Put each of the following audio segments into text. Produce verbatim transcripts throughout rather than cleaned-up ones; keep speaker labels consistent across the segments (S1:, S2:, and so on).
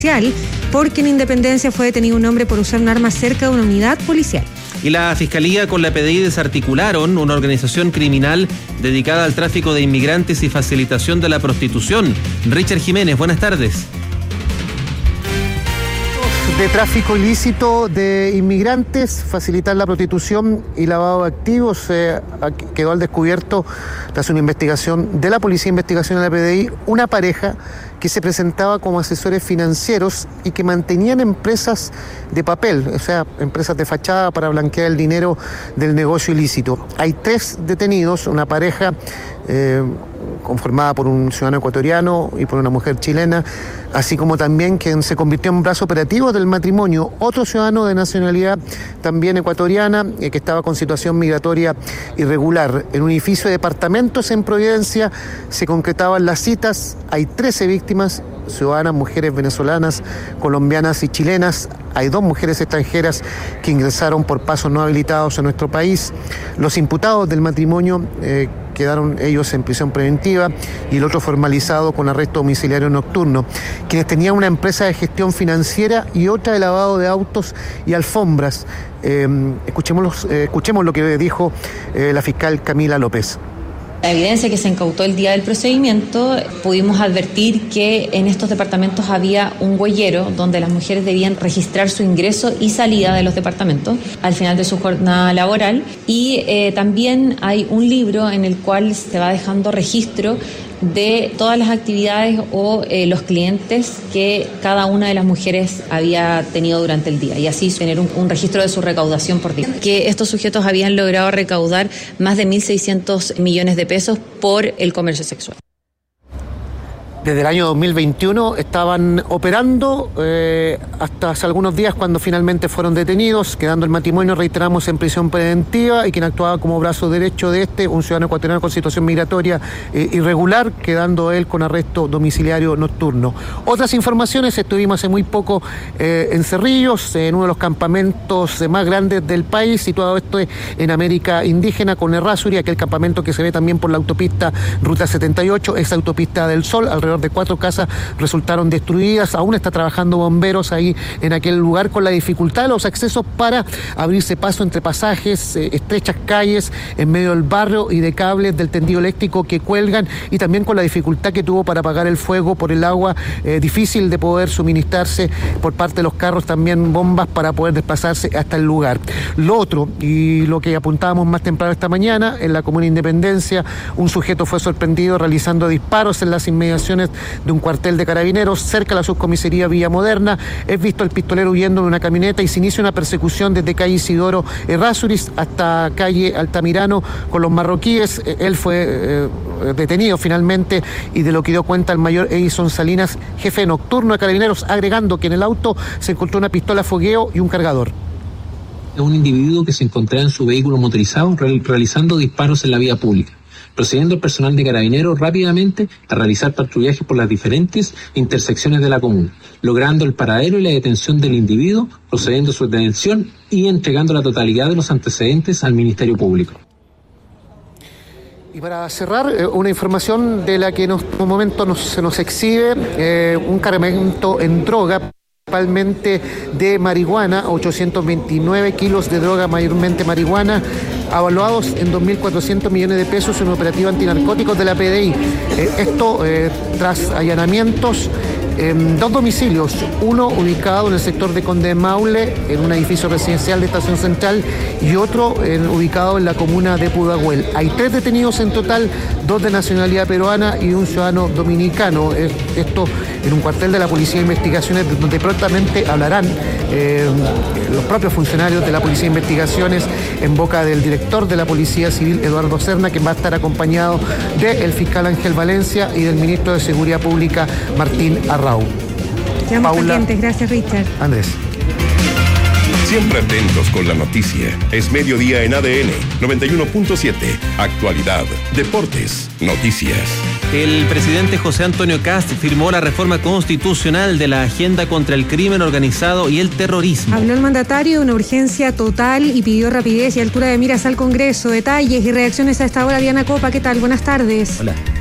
S1: porque en Independencia fue detenido un hombre por usar un arma cerca de una unidad policial.
S2: Y la Fiscalía con la P D I desarticularon una organización criminal dedicada al tráfico de inmigrantes y facilitación de la prostitución. Richard Jiménez, buenas tardes.
S3: De tráfico ilícito de inmigrantes, facilitar la prostitución y lavado de activos, eh, quedó al descubierto tras una investigación de la Policía de Investigación de la P D I, una pareja que se presentaba como asesores financieros y que mantenían empresas de papel, o sea, empresas de fachada para blanquear el dinero del negocio ilícito. Hay tres detenidos, una pareja eh, conformada por un ciudadano ecuatoriano y por una mujer chilena, así como también quien se convirtió en brazo operativo del matrimonio, otro ciudadano de nacionalidad también ecuatoriana, eh, que estaba con situación migratoria irregular. En un edificio de departamentos en Providencia se concretaban las citas, hay trece víctimas, ciudadanas, mujeres venezolanas, colombianas y chilenas. Hay dos mujeres extranjeras que ingresaron por pasos no habilitados a nuestro país. Los imputados del matrimonio eh, quedaron ellos en prisión preventiva y el otro formalizado con arresto domiciliario nocturno. Quienes tenían una empresa de gestión financiera y otra de lavado de autos y alfombras. Eh, escuchemos, eh, escuchemos lo que dijo eh, la fiscal Camila López.
S4: La evidencia que se incautó el día del procedimiento, pudimos advertir que en estos departamentos había un huellero donde las mujeres debían registrar su ingreso y salida de los departamentos al final de su jornada laboral, y eh, también hay un libro en el cual se va dejando registro de todas las actividades o eh, los clientes que cada una de las mujeres había tenido durante el día, y así tener un, un registro de su recaudación por día. Que estos sujetos habían logrado recaudar más de mil seiscientos millones de pesos por el comercio sexual.
S3: Desde el año dos mil veintiuno estaban operando eh, hasta hace algunos días cuando finalmente fueron detenidos, quedando el matrimonio, reiteramos, en prisión preventiva, y quien actuaba como brazo derecho de este, un ciudadano ecuatoriano con situación migratoria eh, irregular, quedando él con arresto domiciliario nocturno. Otras informaciones, estuvimos hace muy poco eh, en Cerrillos, en uno de los campamentos más grandes del país, situado esto en América Indígena, con Errázuri, aquel campamento que se ve también por la autopista Ruta setenta y ocho, esa autopista del Sol. Alrededor de cuatro casas resultaron destruidas. Aún está trabajando bomberos ahí en aquel lugar con la dificultad de los accesos para abrirse paso entre pasajes, eh, estrechas calles en medio del barrio y de cables del tendido eléctrico que cuelgan, y también con la dificultad que tuvo para apagar el fuego por el agua, eh, difícil de poder suministrarse por parte de los carros, también bombas para poder desplazarse hasta el lugar. Lo otro, y lo que apuntábamos más temprano esta mañana, en la comuna Independencia, un sujeto fue sorprendido realizando disparos en las inmediaciones de un cuartel de carabineros cerca de la subcomisaría Villa Moderna. Es visto el pistolero huyendo en una camioneta y se inicia una persecución desde calle Isidoro Errázuriz hasta calle Altamirano con los marroquíes. Él fue eh, detenido finalmente, y de lo que dio cuenta el mayor Edison Salinas, jefe nocturno de carabineros, agregando que en el auto se encontró una pistola fogueo y un cargador.
S5: Es un individuo que se encontraba en su vehículo motorizado realizando disparos en la vía pública, procediendo el personal de carabineros rápidamente a realizar patrullajes por las diferentes intersecciones de la comuna, logrando el paradero y la detención del individuo, procediendo a su detención y entregando la totalidad de los antecedentes al Ministerio Público.
S3: Y para cerrar, eh, una información de la que en un momento nos, se nos exhibe eh, un cargamento en droga, principalmente de marihuana, ochocientos veintinueve kilos de droga, mayormente marihuana, avaluados en dos mil cuatrocientos millones de pesos en un operativo antinarcóticos de la P D I. Eh, esto eh, tras allanamientos en dos domicilios, uno ubicado en el sector de Conde Maule, en un edificio residencial de Estación Central, y otro en, ubicado en la comuna de Pudahuel. Hay tres detenidos en total, dos de nacionalidad peruana y un ciudadano dominicano. Eh, esto en un cuartel de la Policía de Investigaciones, donde prontamente hablarán eh, los propios funcionarios de la Policía de Investigaciones en boca del director de la Policía Civil, Eduardo Serna, que va a estar acompañado del fiscal Ángel Valencia y del ministro de Seguridad Pública, Martín Arrau.
S1: Quedamos pendientes. Gracias, Richard.
S3: Andrés.
S6: Siempre atentos con la noticia. Es mediodía en A D N noventa y uno punto siete. Actualidad, deportes, noticias.
S2: El presidente José Antonio Kast firmó la reforma constitucional de la agenda contra el crimen organizado y el terrorismo.
S1: Habló el mandatario de una urgencia total y pidió rapidez y altura de miras al Congreso. Detalles y reacciones a esta hora. Diana Copa, ¿qué tal? Buenas tardes.
S2: Hola.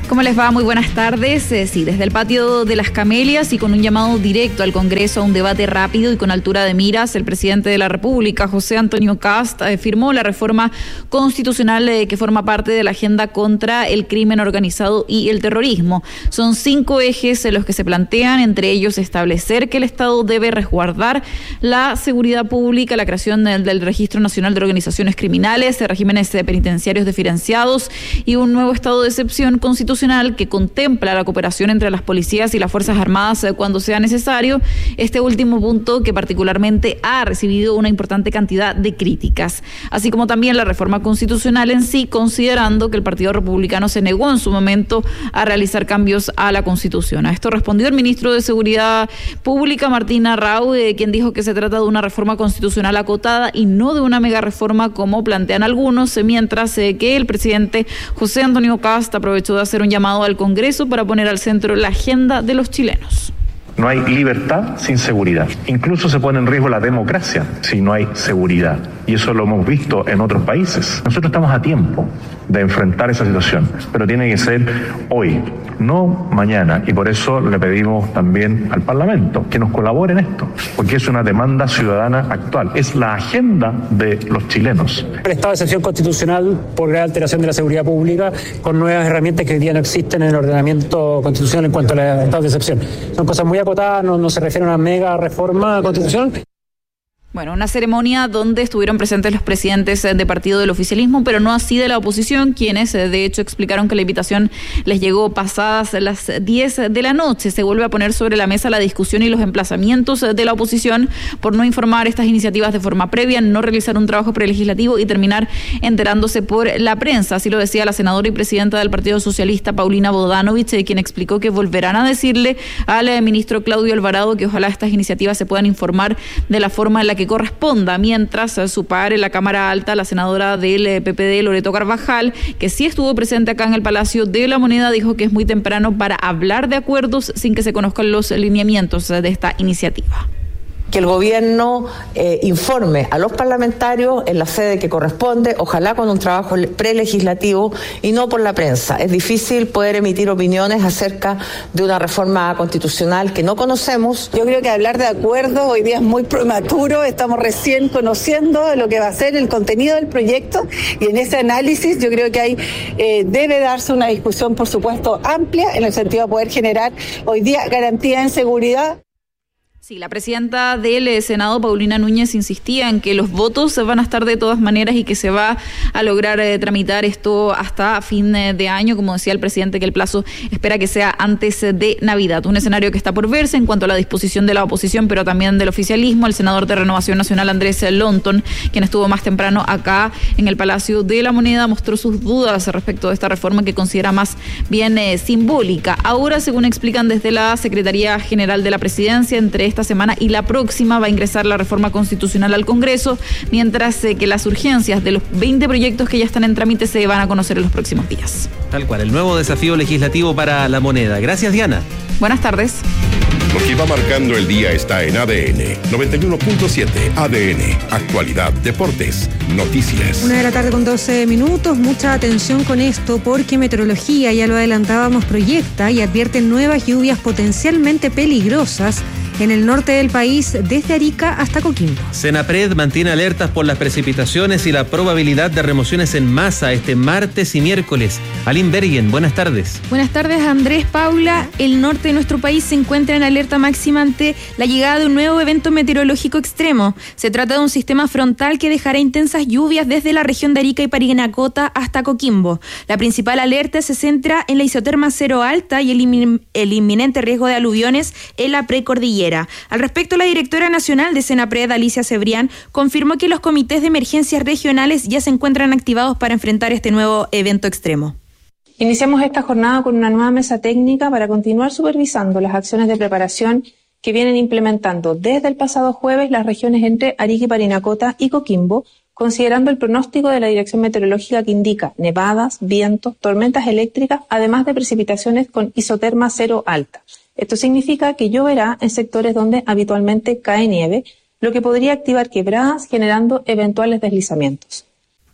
S7: ¿Cómo les va? Muy buenas tardes. Eh, sí, desde el patio de las Camelias y con un llamado directo al Congreso a un debate rápido y con altura de miras, el presidente de la República, José Antonio Kast, eh, firmó la reforma constitucional eh, que forma parte de la agenda contra el crimen organizado y el terrorismo. Son cinco ejes en los que se plantean, entre ellos establecer que el Estado debe resguardar la seguridad pública, la creación del, del Registro Nacional de Organizaciones Criminales, de regímenes eh, penitenciarios diferenciados y un nuevo estado de excepción constitucional que contempla la cooperación entre las policías y las Fuerzas Armadas cuando sea necesario. Este último punto que particularmente ha recibido una importante cantidad de críticas, así como también la reforma constitucional en sí, considerando que el Partido Republicano se negó en su momento a realizar cambios a la Constitución. A esto respondió el ministro de Seguridad Pública, Martín Arrau, eh, quien dijo que se trata de una reforma constitucional acotada y no de una mega reforma como plantean algunos, eh, mientras eh, que el presidente José Antonio Kast aprovechó de hacer un llamado al Congreso para poner al centro la agenda de los chilenos.
S8: No hay libertad sin seguridad. Incluso se pone en riesgo la democracia si no hay seguridad. Y eso lo hemos visto en otros países. Nosotros estamos a tiempo de enfrentar esa situación, pero tiene que ser hoy, no mañana. Y por eso le pedimos también al Parlamento que nos colabore en esto, porque es una demanda ciudadana actual. Es la agenda de los chilenos.
S9: El estado de excepción constitucional por gran alteración de la seguridad pública con nuevas herramientas que hoy día no existen en el ordenamiento constitucional en cuanto al estado de excepción. Son cosas muy acotadas, no, no se refiere a una mega reforma constitucional.
S7: Bueno, una ceremonia donde estuvieron presentes los presidentes de partido del oficialismo, pero no así de la oposición, quienes de hecho explicaron que la invitación les llegó pasadas las diez de la noche. Se vuelve a poner sobre la mesa la discusión y los emplazamientos de la oposición por no informar estas iniciativas de forma previa, no realizar un trabajo prelegislativo y terminar enterándose por la prensa. Así lo decía la senadora y presidenta del Partido Socialista, Paulina Bodanovich, quien explicó que volverán a decirle al ministro Claudio Alvarado que ojalá estas iniciativas se puedan informar de la forma en la que que corresponda, mientras su par en la Cámara Alta, la senadora del P P D, Loreto Carvajal, que sí estuvo presente acá en el Palacio de la Moneda, dijo que es muy temprano para hablar de acuerdos sin que se conozcan los lineamientos de esta iniciativa.
S10: Que el gobierno eh, informe a los parlamentarios en la sede que corresponde, ojalá con un trabajo prelegislativo y no por la prensa. Es difícil poder emitir opiniones acerca de una reforma constitucional que no conocemos.
S11: Yo creo que hablar de acuerdos hoy día es muy prematuro, estamos recién conociendo lo que va a ser el contenido del proyecto y en ese análisis yo creo que hay eh, debe darse una discusión, por supuesto, amplia en el sentido de poder generar hoy día garantía en seguridad.
S7: Sí, la presidenta del Senado, Paulina Núñez, insistía en que los votos van a estar de todas maneras y que se va a lograr eh, tramitar esto hasta fin de año, como decía el presidente, que el plazo espera que sea antes de Navidad. Un escenario que está por verse en cuanto a la disposición de la oposición, pero también del oficialismo. El senador de Renovación Nacional, Andrés Lonton, quien estuvo más temprano acá en el Palacio de la Moneda, mostró sus dudas respecto de esta reforma que considera más bien eh, simbólica. Ahora, según explican desde la Secretaría General de la Presidencia, entre esta semana y la próxima va a ingresar la reforma constitucional al Congreso, mientras eh, que las urgencias de los veinte proyectos que ya están en trámite se van a conocer en los próximos días.
S2: Tal cual, el nuevo desafío legislativo para la Moneda. Gracias, Diana.
S7: Buenas tardes.
S6: Lo que va marcando el día está en A D N noventa y uno punto siete. A D N, actualidad, deportes, noticias.
S1: Una de la tarde con doce minutos. Mucha atención con esto porque Meteorología, ya lo adelantábamos, proyecta y advierte nuevas lluvias potencialmente peligrosas en el norte del país, desde Arica hasta Coquimbo.
S2: Senapred mantiene alertas por las precipitaciones y la probabilidad de remociones en masa este martes y miércoles. Aline Bergen, buenas tardes.
S12: Buenas tardes, Andrés, Paula. El norte de nuestro país se encuentra en alerta máxima ante la llegada de un nuevo evento meteorológico extremo. Se trata de un sistema frontal que dejará intensas lluvias desde la región de Arica y Parinacota hasta Coquimbo. La principal alerta se centra en la isoterma cero alta y el, inmin- el inminente riesgo de aluviones en la precordillera. Al respecto, la directora nacional de Senapred, Alicia Cebrián, confirmó que los comités de emergencias regionales ya se encuentran activados para enfrentar este nuevo evento extremo.
S13: Iniciamos esta jornada con una nueva mesa técnica para continuar supervisando las acciones de preparación que vienen implementando desde el pasado jueves las regiones entre Arica y Parinacota y Coquimbo, considerando el pronóstico de la Dirección Meteorológica que indica nevadas, vientos, tormentas eléctricas, además de precipitaciones con isoterma cero alta. Esto significa que lloverá en sectores donde habitualmente cae nieve, lo que podría activar quebradas generando eventuales deslizamientos.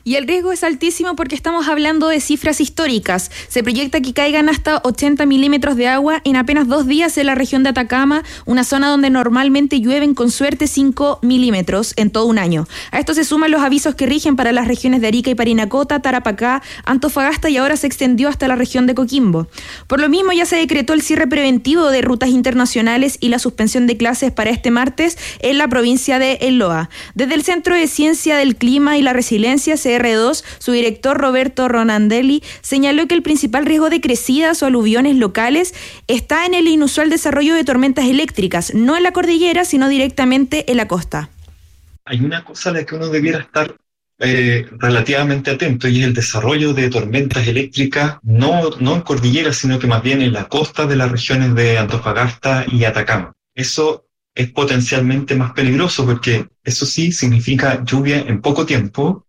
S12: Y el riesgo es altísimo porque estamos hablando de cifras históricas. Se proyecta que caigan hasta ochenta milímetros de agua en apenas dos días en la región de Atacama, una zona donde normalmente llueven con suerte cinco milímetros en todo un año. A esto se suman los avisos que rigen para las regiones de Arica y Parinacota, Tarapacá, Antofagasta y ahora se extendió hasta la región de Coquimbo. Por lo mismo ya se decretó el cierre preventivo de rutas internacionales y la suspensión de clases para este martes en la provincia de El Loa. Desde el Centro de Ciencia del Clima y la Resiliencia, C R dos, su director Roberto Ronandelli señaló que el principal riesgo de crecidas o aluviones locales está en el inusual desarrollo de tormentas eléctricas, no en la cordillera, sino directamente en la costa.
S14: Hay una cosa a la que uno debiera estar eh, relativamente atento y es el desarrollo de tormentas eléctricas, no, no en cordillera, sino que más bien en la costa de las regiones de Antofagasta y Atacama. Eso es potencialmente más peligroso porque eso sí significa lluvia en poco tiempo,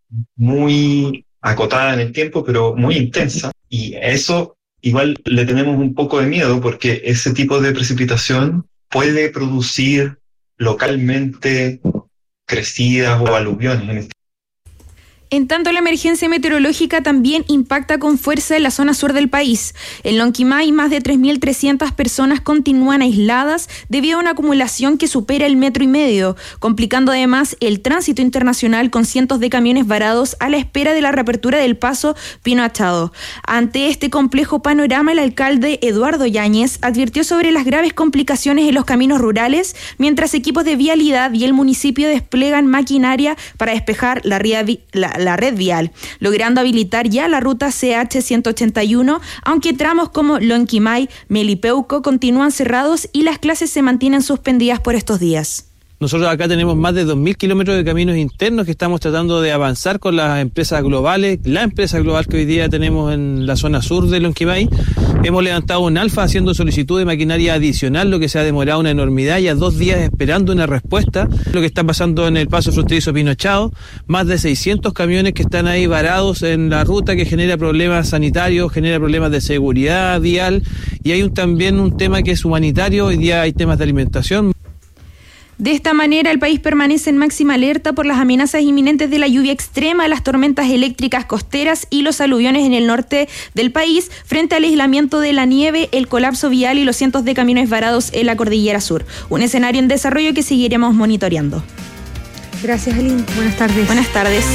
S14: muy acotada en el tiempo, pero muy intensa. Y a eso igual le tenemos un poco de miedo porque ese tipo de precipitación puede producir localmente crecidas o aluviones en este.
S12: En tanto, la emergencia meteorológica también impacta con fuerza en la zona sur del país. En Lonquimay, más de tres mil trescientas personas continúan aisladas debido a una acumulación que supera el metro y medio, complicando además el tránsito internacional con cientos de camiones varados a la espera de la reapertura del paso Pino Achado. Ante este complejo panorama, el alcalde Eduardo Yáñez advirtió sobre las graves complicaciones en los caminos rurales, mientras equipos de vialidad y el municipio desplegan maquinaria para despejar la, la la red vial, logrando habilitar ya la ruta C H ciento ochenta y uno, aunque tramos como Lonquimay, Melipeuco continúan cerrados y las clases se mantienen suspendidas por estos días.
S15: Nosotros acá tenemos más de dos mil kilómetros de caminos internos que estamos tratando de avanzar con las empresas globales. La empresa global que hoy día tenemos en la zona sur de Lonquimay, hemos levantado un alfa haciendo solicitud de maquinaria adicional, lo que se ha demorado una enormidad, ya dos días esperando una respuesta. Lo que está pasando en el paso fronterizo Pino Achado, más de seiscientos camiones que están ahí varados en la ruta, que genera problemas sanitarios, genera problemas de seguridad vial, y hay un, también un tema que es humanitario. Hoy día hay temas de alimentación.
S12: De esta manera, el país permanece en máxima alerta por las amenazas inminentes de la lluvia extrema, las tormentas eléctricas costeras y los aluviones en el norte del país, frente al aislamiento de la nieve, el colapso vial y los cientos de camiones varados en la cordillera sur. Un escenario en desarrollo que seguiremos monitoreando.
S1: Gracias, Aline. Buenas tardes.
S12: Buenas tardes.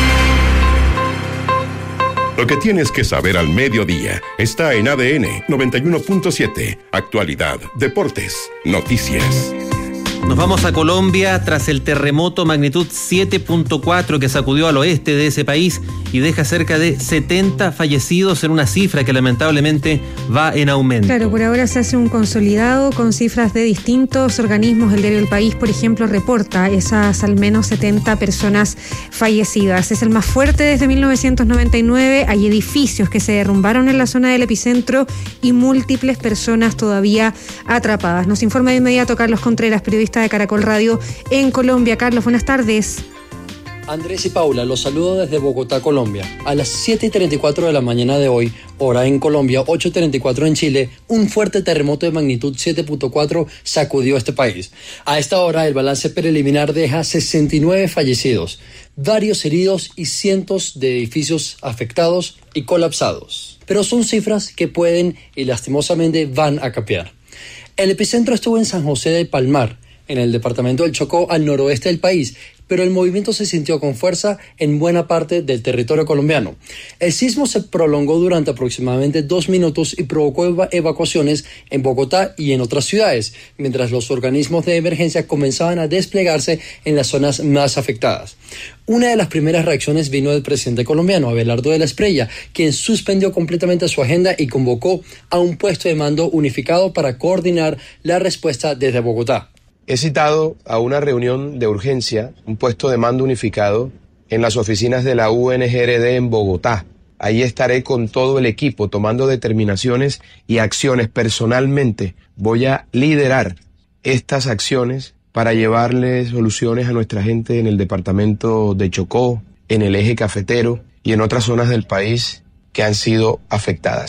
S6: Lo que tienes que saber al mediodía está en A D N noventa y uno punto siete. Actualidad, deportes, noticias.
S2: Nos vamos a Colombia tras el terremoto magnitud siete punto cuatro que sacudió al oeste de ese país y deja cerca de setenta fallecidos en una cifra que lamentablemente va en aumento.
S1: Claro, por ahora se hace un consolidado con cifras de distintos organismos. El diario El País, por ejemplo, reporta esas al menos setenta personas fallecidas. Es el más fuerte desde mil novecientos noventa y nueve. Hay edificios que se derrumbaron en la zona del epicentro y múltiples personas todavía atrapadas. Nos informa de inmediato Carlos Contreras, periodista de Caracol Radio en Colombia. Carlos, buenas tardes.
S16: Andrés y Paula, los saludo desde Bogotá, Colombia. A las siete y treinta y cuatro de la mañana de hoy, hora en Colombia, ocho y treinta y cuatro en Chile, un fuerte terremoto de magnitud siete punto cuatro sacudió este país. A esta hora, el balance preliminar deja sesenta y nueve fallecidos, varios heridos y cientos de edificios afectados y colapsados. Pero son cifras que pueden y lastimosamente van a cambiar. El epicentro estuvo en San José de Palmar, en el departamento del Chocó, al noroeste del país, pero el movimiento se sintió con fuerza en buena parte del territorio colombiano. El sismo se prolongó durante aproximadamente dos minutos y provocó eva- evacuaciones en Bogotá y en otras ciudades, mientras los organismos de emergencia comenzaban a desplegarse en las zonas más afectadas. Una de las primeras reacciones vino del presidente colombiano, Abelardo de la Espriella, quien suspendió completamente su agenda y convocó a un puesto de mando unificado para coordinar la respuesta desde Bogotá.
S17: He citado a una reunión de urgencia, un puesto de mando unificado, en las oficinas de la U N G R D en Bogotá. Ahí estaré con todo el equipo tomando determinaciones y acciones. Personalmente voy a liderar estas acciones para llevarle soluciones a nuestra gente en el departamento de Chocó, en el eje cafetero y en otras zonas del país que han sido afectadas.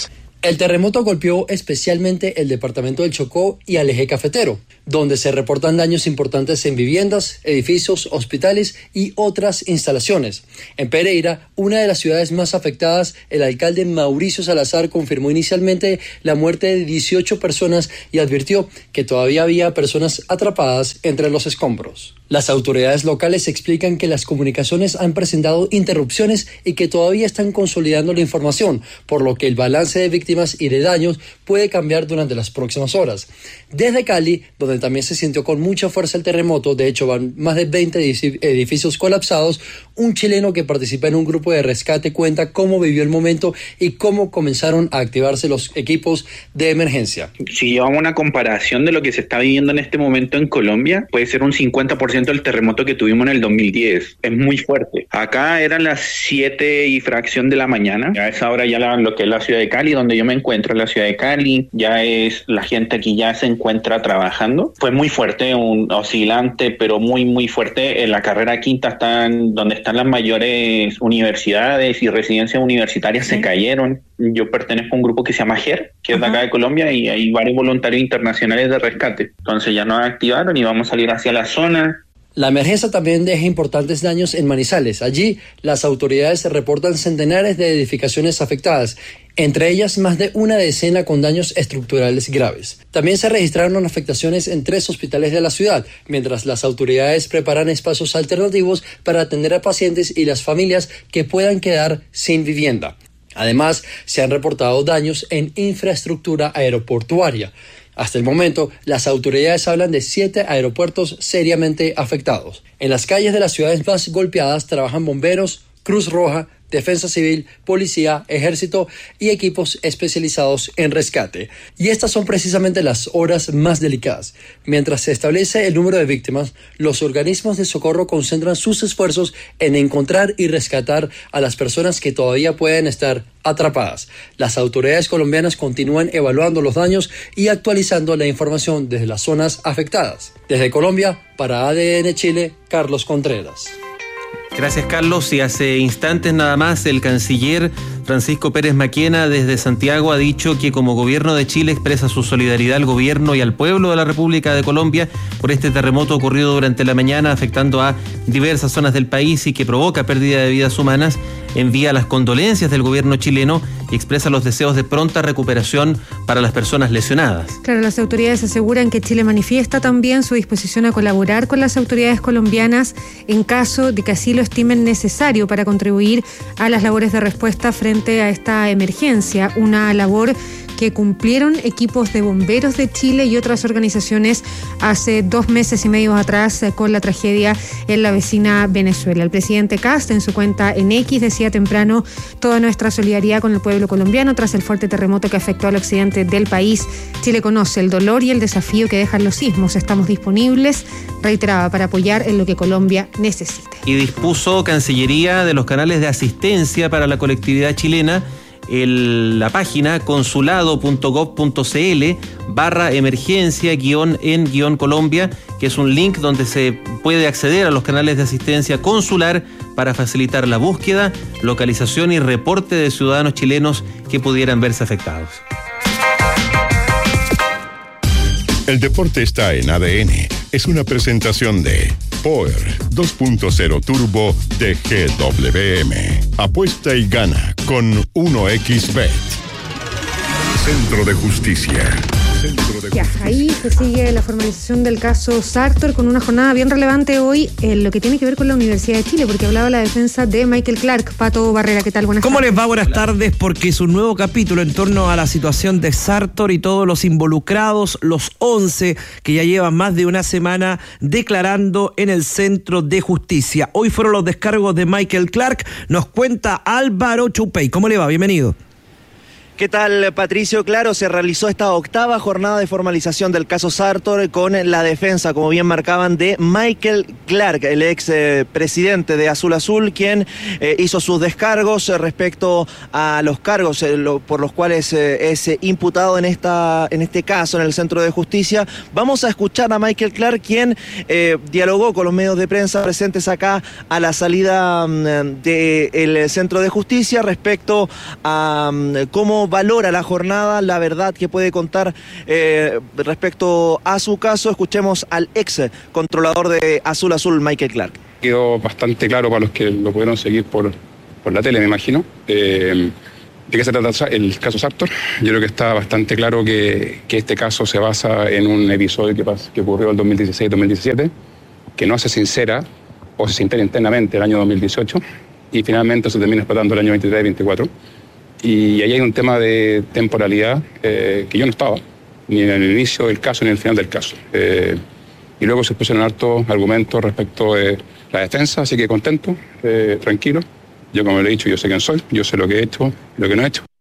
S16: El terremoto golpeó especialmente el departamento del Chocó y al eje cafetero, donde se reportan daños importantes en viviendas, edificios, hospitales y otras instalaciones. En Pereira, una de las ciudades más afectadas, el alcalde Mauricio Salazar confirmó inicialmente la muerte de dieciocho personas y advirtió que todavía había personas atrapadas entre los escombros. Las autoridades locales explican que las comunicaciones han presentado interrupciones y que todavía están consolidando la información, por lo que el balance de víctimas y de daños puede cambiar durante las próximas horas. Desde Cali, donde también se sintió con mucha fuerza el terremoto, de hecho van más de veinte edificios colapsados, un chileno que participa en un grupo de rescate cuenta cómo vivió el momento y cómo comenzaron a activarse los equipos de emergencia.
S18: Si llevamos una comparación de lo que se está viviendo en este momento en Colombia, puede ser un cincuenta por ciento del terremoto que tuvimos en el dos mil diez. Es muy fuerte. Acá eran las siete y fracción de la mañana. A esa hora ya la, lo que es la ciudad de Cali, donde yo me encuentro en la ciudad de Cali, ya es la gente aquí ya se encuentra trabajando. Fue muy fuerte, un oscilante, pero muy, muy fuerte. En la carrera quinta están donde están las mayores universidades y residencias universitarias, sí. Se cayeron. Yo pertenezco a un grupo que se llama G E R, que es de acá de Colombia, y hay varios voluntarios internacionales de rescate. Entonces ya nos activaron y vamos a salir hacia la zona.
S16: La emergencia también deja importantes daños en Manizales. Allí, las autoridades reportan centenares de edificaciones afectadas, entre ellas más de una decena con daños estructurales graves. También se registraron afectaciones en tres hospitales de la ciudad, mientras las autoridades preparan espacios alternativos para atender a pacientes y las familias que puedan quedar sin vivienda. Además, se han reportado daños en infraestructura aeroportuaria. Hasta el momento, las autoridades hablan de siete aeropuertos seriamente afectados. En las calles de las ciudades más golpeadas trabajan bomberos, Cruz Roja, Defensa Civil, Policía, Ejército y equipos especializados en rescate. Y estas son precisamente las horas más delicadas. Mientras se establece el número de víctimas, los organismos de socorro concentran sus esfuerzos en encontrar y rescatar a las personas que todavía pueden estar atrapadas. Las autoridades colombianas continúan evaluando los daños y actualizando la información desde las zonas afectadas. Desde Colombia, para A D N Chile, Carlos Contreras.
S2: Gracias, Carlos. Y hace instantes nada más el canciller Francisco Pérez Maquena desde Santiago ha dicho que como gobierno de Chile expresa su solidaridad al gobierno y al pueblo de la República de Colombia por este terremoto ocurrido durante la mañana afectando a diversas zonas del país y que provoca pérdida de vidas humanas. Envía las condolencias del gobierno chileno y expresa los deseos de pronta recuperación para las personas lesionadas.
S1: Claro, las autoridades aseguran que Chile manifiesta también su disposición a colaborar con las autoridades colombianas en caso de que así lo estimen necesario para contribuir a las labores de respuesta frente a esta emergencia, una labor que cumplieron equipos de bomberos de Chile y otras organizaciones hace dos meses y medio atrás con la tragedia en la vecina Venezuela. El presidente Kast en su cuenta en X decía temprano toda nuestra solidaridad con el pueblo colombiano tras el fuerte terremoto que afectó al occidente del país. Chile conoce el dolor y el desafío que dejan los sismos. Estamos disponibles, reiteraba, para apoyar en lo que Colombia necesite.
S2: Y dispuso Cancillería de los canales de asistencia para la colectividad chilena. El, la página consulado.gov.cl barra emergencia guión en guión Colombia, que es un link donde se puede acceder a los canales de asistencia consular para facilitar la búsqueda, localización y reporte de ciudadanos chilenos que pudieran verse afectados.
S6: El deporte está en A D N. Es una presentación de Power dos punto cero Turbo de G W M. Apuesta y gana con uno equis bet. Centro de Justicia. Centro de
S1: ya,
S6: Justicia.
S1: ahí se sigue la formalización del caso Sartor con una jornada bien relevante hoy en lo que tiene que ver con la Universidad de Chile, porque hablaba la defensa de Michael Clark. Pato Barrera, ¿qué tal? Buenas
S19: ¿Cómo
S1: tardes.
S19: les va? Buenas tardes, porque es un nuevo capítulo en torno a la situación de Sartor y todos los involucrados, los once que ya llevan más de una semana declarando en el Centro de Justicia. Hoy fueron los descargos de Michael Clark. Nos cuenta Álvaro Choupey. ¿Cómo le va? Bienvenido.
S20: ¿Qué tal, Patricio? Claro, se realizó esta octava jornada de formalización del caso Sartor con la defensa, como bien marcaban, de Michael Clark, el ex eh, presidente de Azul Azul, quien eh, hizo sus descargos respecto a los cargos eh, lo, por los cuales eh, es eh, imputado en, esta, en este caso en el Centro de Justicia. Vamos a escuchar a Michael Clark, quien eh, dialogó con los medios de prensa presentes acá a la salida mm, del Centro de Justicia respecto a mm, cómo cómo valora la jornada, la verdad que puede contar eh, respecto a su caso. Escuchemos al ex controlador de Azul Azul, Michael Clark.
S21: Quedó bastante claro para los que lo pudieron seguir por, por la tele, me imagino. Eh, ¿De qué se trata el caso Sartor? Yo creo que está bastante claro que, que este caso se basa en un episodio que, pas, que ocurrió en dos mil dieciséis dos mil diecisiete, que no se sincera o se sincera internamente el año dos mil dieciocho y finalmente se termina explotando el año veintitrés veinticuatro. Y ahí hay un tema de temporalidad eh, que yo no estaba, ni en el inicio del caso ni en el final del caso. Eh, y luego se pusieron hartos argumentos respecto de la defensa, así que contento, eh, tranquilo. Yo, como le he dicho, yo sé quién soy, yo sé lo que he hecho y lo que no he hecho.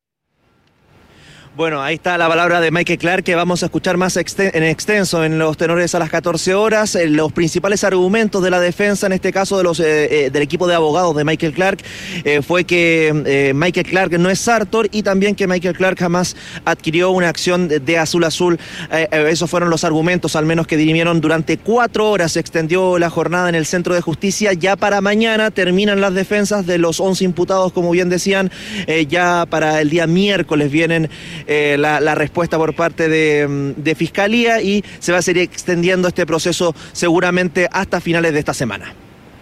S20: Bueno, ahí está la palabra de Michael Clark, que vamos a escuchar más en extenso en los tenores a las catorce horas. Los principales argumentos de la defensa, en este caso de los eh, del equipo de abogados de Michael Clark, eh, fue que eh, Michael Clark no es Sartor y también que Michael Clark jamás adquirió una acción de, de Azul Azul. Eh, eh, esos fueron los argumentos, al menos, que dirimieron durante cuatro horas. Se extendió la jornada en el Centro de Justicia. Ya para mañana terminan las defensas de los once imputados, como bien decían. Eh, ya para el día miércoles vienen Eh, la, la respuesta por parte de, de Fiscalía y se va a seguir extendiendo este proceso seguramente hasta finales de esta semana.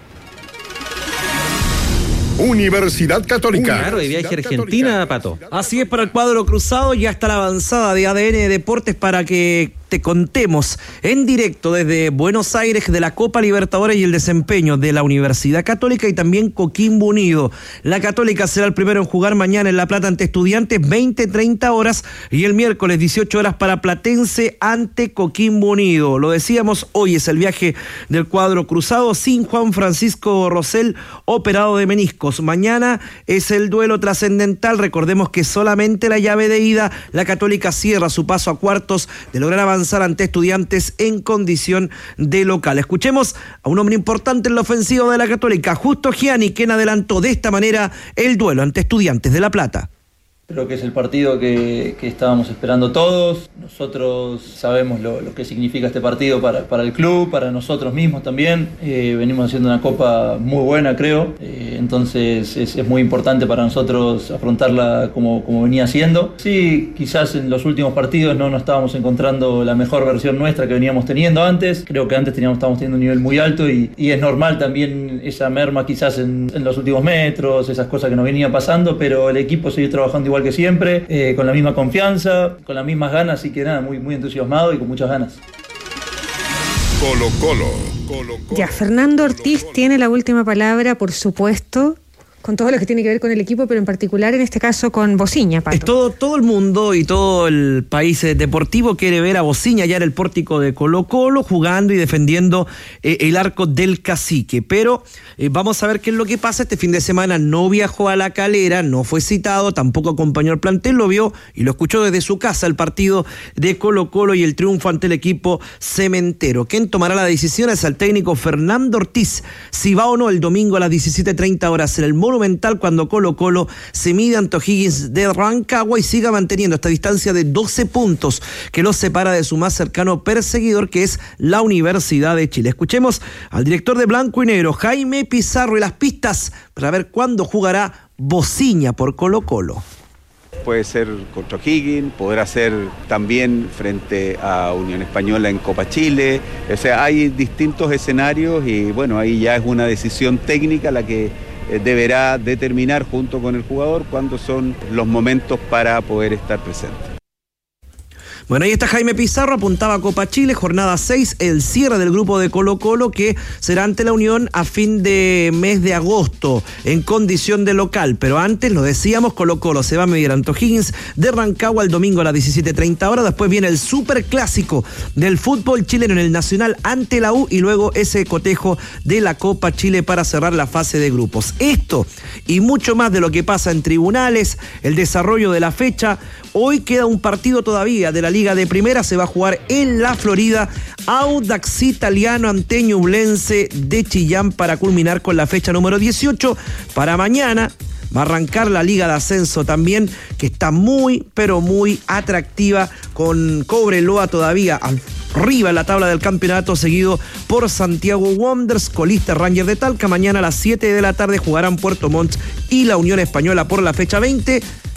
S6: Universidad Católica.
S2: Claro, de viaje a Argentina, Pato.
S19: Así es, para el cuadro cruzado ya está la avanzada de A D N Deportes para que te contemos en directo desde Buenos Aires de la Copa Libertadores y el desempeño de la Universidad Católica y también Coquimbo Unido. La Católica será el primero en jugar mañana en La Plata ante Estudiantes, veinte treinta horas, y el miércoles dieciocho horas para Platense ante Coquimbo Unido. Lo decíamos, hoy es el viaje del cuadro cruzado sin Juan Francisco Rosell, operado de meniscos. Mañana es el duelo trascendental. Recordemos que solamente la llave de ida, la Católica cierra su paso a cuartos de lograr avanzar ante Estudiantes en condición de local. Escuchemos a un hombre importante en la ofensiva de la Católica, Justo Gianni, quien adelantó de esta manera el duelo ante Estudiantes de La Plata.
S22: Creo que es el partido que, que estábamos esperando todos. Nosotros sabemos lo, lo que significa este partido para, para el club, para nosotros mismos también. Eh, venimos haciendo una copa muy buena, creo. Eh, entonces es, es muy importante para nosotros afrontarla como, como venía siendo. Sí, quizás en los últimos partidos no nos estábamos encontrando la mejor versión nuestra que veníamos teniendo antes. Creo que antes teníamos, estábamos teniendo un nivel muy alto y, y es normal también esa merma quizás en, en los últimos metros, esas cosas que nos venían pasando, pero el equipo sigue trabajando igual que siempre, eh, con la misma confianza, con las mismas ganas, así que nada, muy, muy entusiasmado y con muchas ganas.
S6: Colo Colo. Colo, Colo.
S1: Ya, Fernando Ortiz tiene la última palabra, por supuesto, con todo lo que tiene que ver con el equipo, pero en particular en este caso con Bociña, Pato.
S19: Es todo, todo el mundo y todo el país deportivo quiere ver a Bociña ya en el pórtico de Colo Colo jugando y defendiendo eh, el arco del Cacique, pero eh, vamos a ver qué es lo que pasa. Este fin de semana no viajó a La Calera, no fue citado, tampoco acompañó al plantel, lo vio y lo escuchó desde su casa el partido de Colo Colo y el triunfo ante el equipo cementero. ¿Quién tomará la decisión? Es el técnico Fernando Ortiz, si va o no el domingo a las diecisiete treinta horas en el Monumental, cuando Colo Colo se mide ante O'Higgins de Rancagua y siga manteniendo esta distancia de doce puntos que los separa de su más cercano perseguidor, que es la Universidad de Chile. Escuchemos al director de Blanco y Negro, Jaime Pizarro, y las pistas para ver cuándo jugará Bociña por Colo Colo.
S23: Puede ser contra O'Higgins, podrá ser también frente a Unión Española en Copa Chile. O sea, hay distintos escenarios y bueno, ahí ya es una decisión técnica la que deberá determinar junto con el jugador cuándo son los momentos para poder estar presente.
S19: Bueno, ahí está Jaime Pizarro, apuntaba a Copa Chile, jornada seis, el cierre del grupo de Colo Colo, que será ante la Unión a fin de mes de agosto, en condición de local. Pero antes, lo decíamos, Colo Colo se va a medir ante O'Higgins de Rancagua el domingo a las diecisiete treinta horas. Después viene el superclásico del fútbol chileno en el Nacional ante la U y luego ese cotejo de la Copa Chile para cerrar la fase de grupos. Esto y mucho más de lo que pasa en tribunales, el desarrollo de la fecha. Hoy queda un partido todavía de la Liga de Primera, se va a jugar en la Florida, Audax Italiano ante Ñublense de Chillán para culminar con la fecha número dieciocho. Para mañana va a arrancar la Liga de Ascenso también, que está muy, pero muy atractiva, con Cobreloa todavía arriba en la tabla del campeonato, seguido por Santiago Wanderers, colista Rangers de Talca. Mañana a las siete de la tarde jugarán Puerto Montt y la Unión Española por la fecha veinte.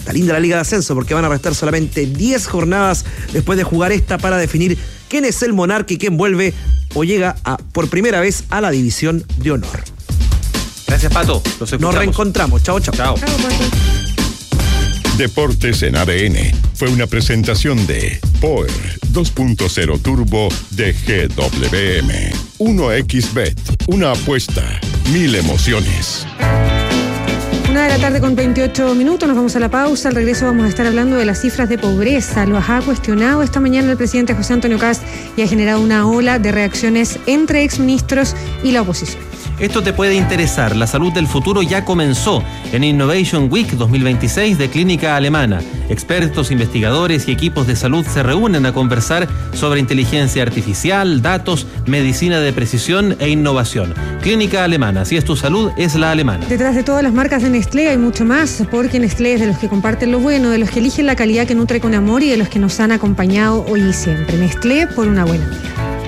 S19: Está linda la Liga de Ascenso porque van a restar solamente diez jornadas después de jugar esta para definir quién es el monarca y quién vuelve o llega a, por primera vez a la División de Honor.
S2: Gracias, Pato. Los
S19: Nos reencontramos. Chao, chao.
S2: Chao.
S1: Chao, Pato.
S6: Deportes en A D N fue una presentación de Power dos punto cero Turbo de G W M. uno equis Bet, una apuesta, mil emociones.
S1: Una de la tarde con veintiocho minutos, nos vamos a la pausa. Al regreso vamos a estar hablando de las cifras de pobreza. Lo ha cuestionado esta mañana el presidente José Antonio Kast y ha generado una ola de reacciones entre exministros y la oposición.
S2: Esto te puede interesar. La salud del futuro ya comenzó en Innovation Week dos mil veintiséis de Clínica Alemana. Expertos, investigadores y equipos de salud se reúnen a conversar sobre inteligencia artificial, datos, medicina de precisión e innovación. Clínica Alemana. Si es tu salud, es la alemana.
S1: Detrás de todas las marcas de Nestlé hay mucho más, porque Nestlé es de los que comparten lo bueno, de los que eligen la calidad que nutre con amor y de los que nos han acompañado hoy y siempre. Nestlé por una buena vida.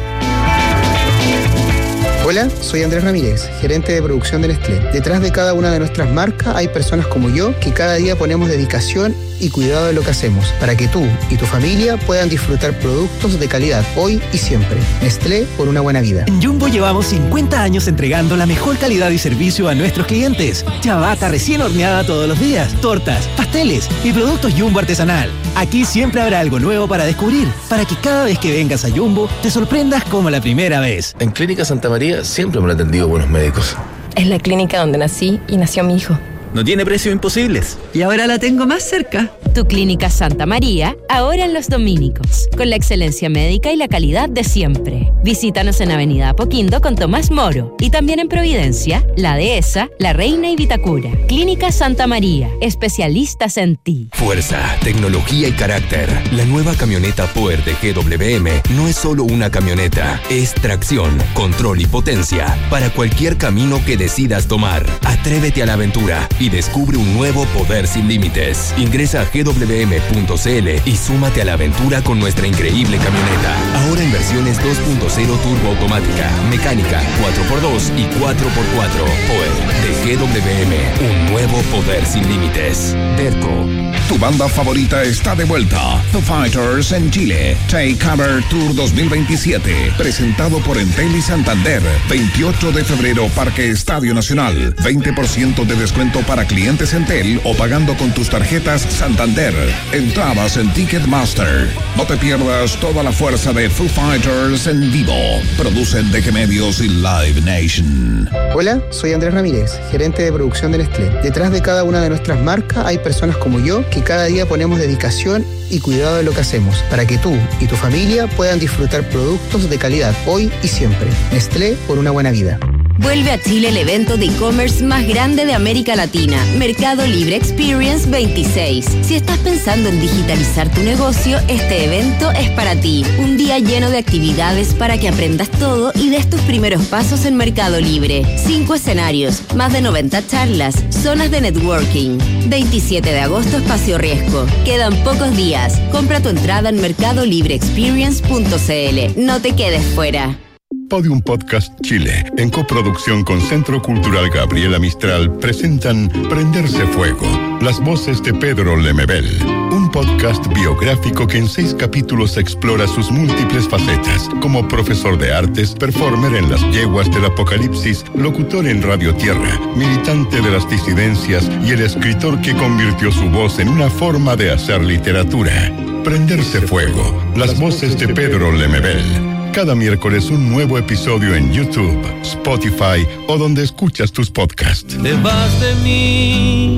S3: Hola, soy Andrés Ramírez, gerente de producción de Nestlé. Detrás de cada una de nuestras marcas hay personas como yo que cada día ponemos dedicación y cuidado de lo que hacemos para que tú y tu familia puedan disfrutar productos de calidad hoy y siempre. Nestlé por una buena vida.
S4: En Jumbo llevamos cincuenta años entregando la mejor calidad y servicio a nuestros clientes. Ciabatta recién horneada todos los días, tortas, pasteles y productos Jumbo artesanal. Aquí siempre habrá algo nuevo para descubrir, para que cada vez que vengas a Jumbo te sorprendas como la primera vez.
S5: En Clínica Santa María siempre me han atendido buenos médicos.
S24: Es la clínica donde nací y nació mi hijo.
S5: No tiene precios imposibles.
S25: Y ahora la tengo más cerca.
S26: Tu Clínica Santa María, ahora en Los Dominicos, con la excelencia médica y la calidad de siempre. Visítanos en Avenida Apoquindo con Tomás Moro y también en Providencia, La Dehesa, La Reina y Vitacura. Clínica Santa María, especialistas en ti.
S27: Fuerza, tecnología y carácter. La nueva camioneta Power de G W M no es solo una camioneta, es tracción, control y potencia para cualquier camino que decidas tomar. Atrévete a la aventura y descubre un nuevo poder sin límites. Ingresa a g w m punto c l y súmate a la aventura con nuestra increíble camioneta. Ahora en versiones dos punto cero turbo automática, mecánica, cuatro por dos y cuatro por cuatro. Power de G W M, un nuevo poder sin límites. Derco.
S28: Tu banda favorita está de vuelta. Foo Fighters en Chile. Take Cover Tour dos mil veintisiete. Presentado por Entel y Santander. veintiocho de febrero, Parque Estadio Nacional. veinte por ciento de descuento para clientes Entel o pagando con tus tarjetas Santander. Entradas en Ticketmaster. No te pierdas toda la fuerza de Foo Fighters en vivo. Producen D G Medios y Live Nation.
S3: Hola, soy Andrés Ramírez, gerente de producción de Nestlé. Detrás de cada una de nuestras marcas hay personas como yo que cada día ponemos dedicación y cuidado de lo que hacemos para que tú y tu familia puedan disfrutar productos de calidad hoy y siempre. Nestlé por una buena vida.
S26: Vuelve a Chile el evento de e-commerce más grande de América Latina, Mercado Libre Experience veintiséis. Si estás pensando en digitalizar tu negocio, este evento es para ti. Un día lleno de actividades para que aprendas todo y des tus primeros pasos en Mercado Libre. Cinco escenarios, más de noventa charlas, zonas de networking. veintisiete de agosto, Espacio Riesgo. Quedan pocos días. Compra tu entrada en mercado libre experience punto c l. No te quedes fuera.
S6: Podium Podcast Chile, en coproducción con Centro Cultural Gabriela Mistral, presentan Prenderse Fuego, las voces de Pedro Lemebel, un podcast biográfico que en seis capítulos explora sus múltiples facetas, como profesor de artes, performer en las yeguas del apocalipsis, locutor en Radio Tierra, militante de las disidencias y el escritor que convirtió su voz en una forma de hacer literatura. Prenderse Fuego, las voces de Pedro Lemebel. Cada miércoles un nuevo episodio en YouTube, Spotify o donde escuchas tus podcasts.
S29: Te vas de mí,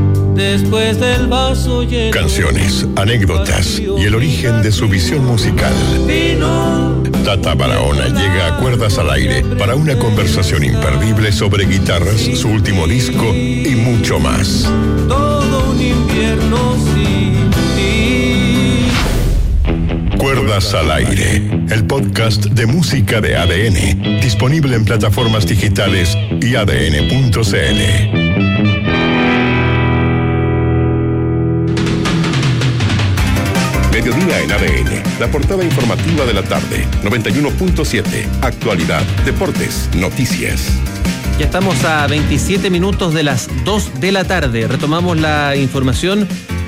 S29: después del vaso lleno.
S6: Canciones, anécdotas y el origen de su visión musical. Tata Barahona llega a Cuerdas al Aire para una conversación imperdible sobre guitarras, su último disco y mucho más.
S29: Todo un invierno sin ti.
S6: Cuerdas al Aire, el podcast de música de A D N, disponible en plataformas digitales y a d n punto c l. Mediodía en A D N, la portada informativa de la tarde, noventa y uno punto siete, actualidad, deportes, noticias.
S2: Ya estamos a veintisiete minutos de las dos de la tarde. Retomamos la información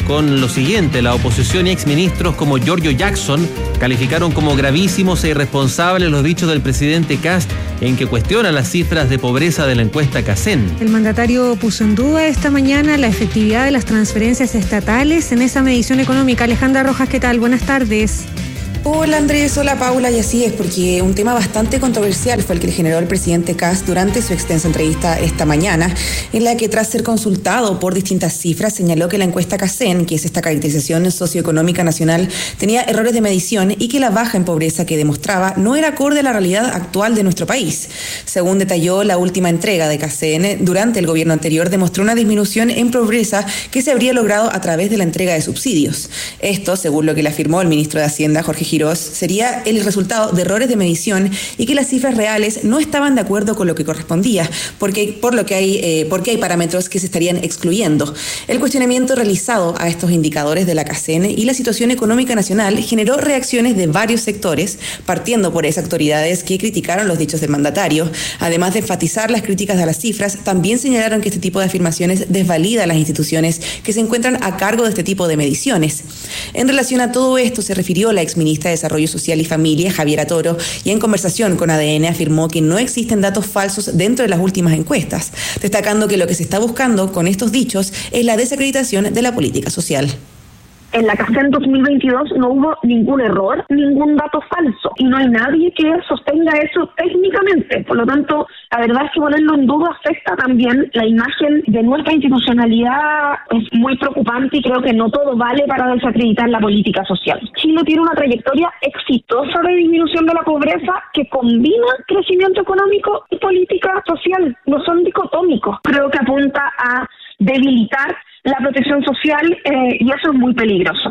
S2: con lo siguiente: la oposición y exministros como Giorgio Jackson calificaron como gravísimos e irresponsables los dichos del presidente Kast en que cuestiona las cifras de pobreza de la encuesta CACEN.
S1: El mandatario puso en duda esta mañana la efectividad de las transferencias estatales en esa medición económica. Alejandra Rojas, ¿qué tal? Buenas tardes.
S7: Hola Andrés, hola Paula, y así es, porque un tema bastante controversial fue el que le generó el presidente Kast durante su extensa entrevista esta mañana, en la que tras ser consultado por distintas cifras señaló que la encuesta CACEN, que es esta caracterización socioeconómica nacional, tenía errores de medición y que la baja en pobreza que demostraba no era acorde a la realidad actual de nuestro país. Según detalló, la última entrega de CACEN durante el gobierno anterior demostró una disminución en pobreza que se habría logrado a través de la entrega de subsidios. Esto, según lo que le afirmó el ministro de Hacienda, Jorge Quirós, sería el resultado de errores de medición y que las cifras reales no estaban de acuerdo con lo que correspondía, porque por lo que hay, eh, porque hay parámetros que se estarían excluyendo. El cuestionamiento realizado a estos indicadores de la CACEN y la situación económica nacional generó reacciones de varios sectores, partiendo por esas autoridades que criticaron los dichos del mandatario. Además de enfatizar las críticas a las cifras, también señalaron que este tipo de afirmaciones desvalida a las instituciones que se encuentran a cargo de este tipo de mediciones. En relación a todo esto se refirió la exministra de Desarrollo Social y Familia, Javiera Toro, y en conversación con A D N afirmó que no existen datos falsos dentro de las últimas encuestas, destacando que lo que se está buscando con estos dichos es la desacreditación de la política social.
S8: En la CACEN dos mil veintidós no hubo ningún error, ningún dato falso, y no hay nadie que sostenga eso técnicamente. Por lo tanto, la verdad es que ponerlo en duda afecta también la imagen de nuestra institucionalidad. Es muy preocupante y creo que no todo vale para desacreditar la política social. Chile tiene una trayectoria exitosa de disminución de la pobreza que combina crecimiento económico y política social. No son dicotómicos. Creo que apunta a debilitar la protección social eh, y eso es muy peligroso.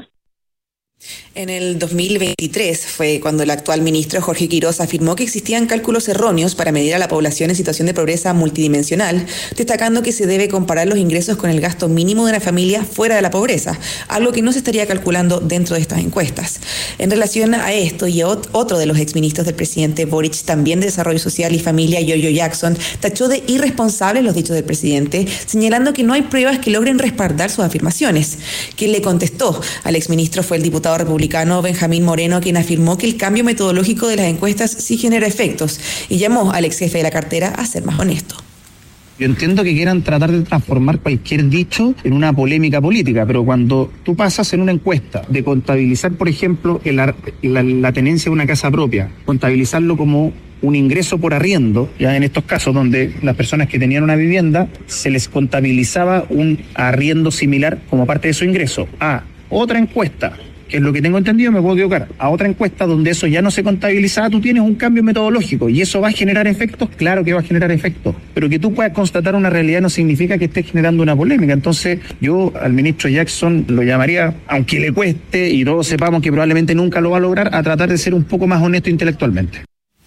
S7: En el dos mil veintitrés fue cuando el actual ministro Jorge Quirós afirmó que existían cálculos erróneos para medir a la población en situación de pobreza multidimensional, destacando que se debe comparar los ingresos con el gasto mínimo de una familia fuera de la pobreza, algo que no se estaría calculando dentro de estas encuestas. En relación a esto, y otro de los exministros del presidente Boric, también de Desarrollo Social y Familia, Giorgio Jackson, tachó de irresponsables los dichos del presidente, señalando que no hay pruebas que logren respaldar sus afirmaciones. Quien le contestó al exministro fue el diputado republicano Benjamín Moreno, quien afirmó que el cambio metodológico de las encuestas sí genera efectos y llamó al ex jefe de la cartera a ser más honesto.
S9: Yo entiendo que quieran tratar de transformar cualquier dicho en una polémica política, pero cuando tú pasas en una encuesta de contabilizar, por ejemplo, la, la, la tenencia de una casa propia, contabilizarlo como un ingreso por arriendo, ya en estos casos donde las personas que tenían una vivienda se les contabilizaba un arriendo similar como parte de su ingreso, a otra encuesta, que es lo que tengo entendido, me puedo equivocar, a otra encuesta donde eso ya no se contabilizaba, tú tienes un cambio metodológico y eso va a generar efectos, claro que va a generar efectos, pero que tú puedas constatar una realidad no significa que estés generando una polémica. Entonces yo al ministro Jackson lo llamaría, aunque le cueste y todos sepamos que probablemente nunca lo va a lograr, a tratar de ser un poco más honesto intelectualmente.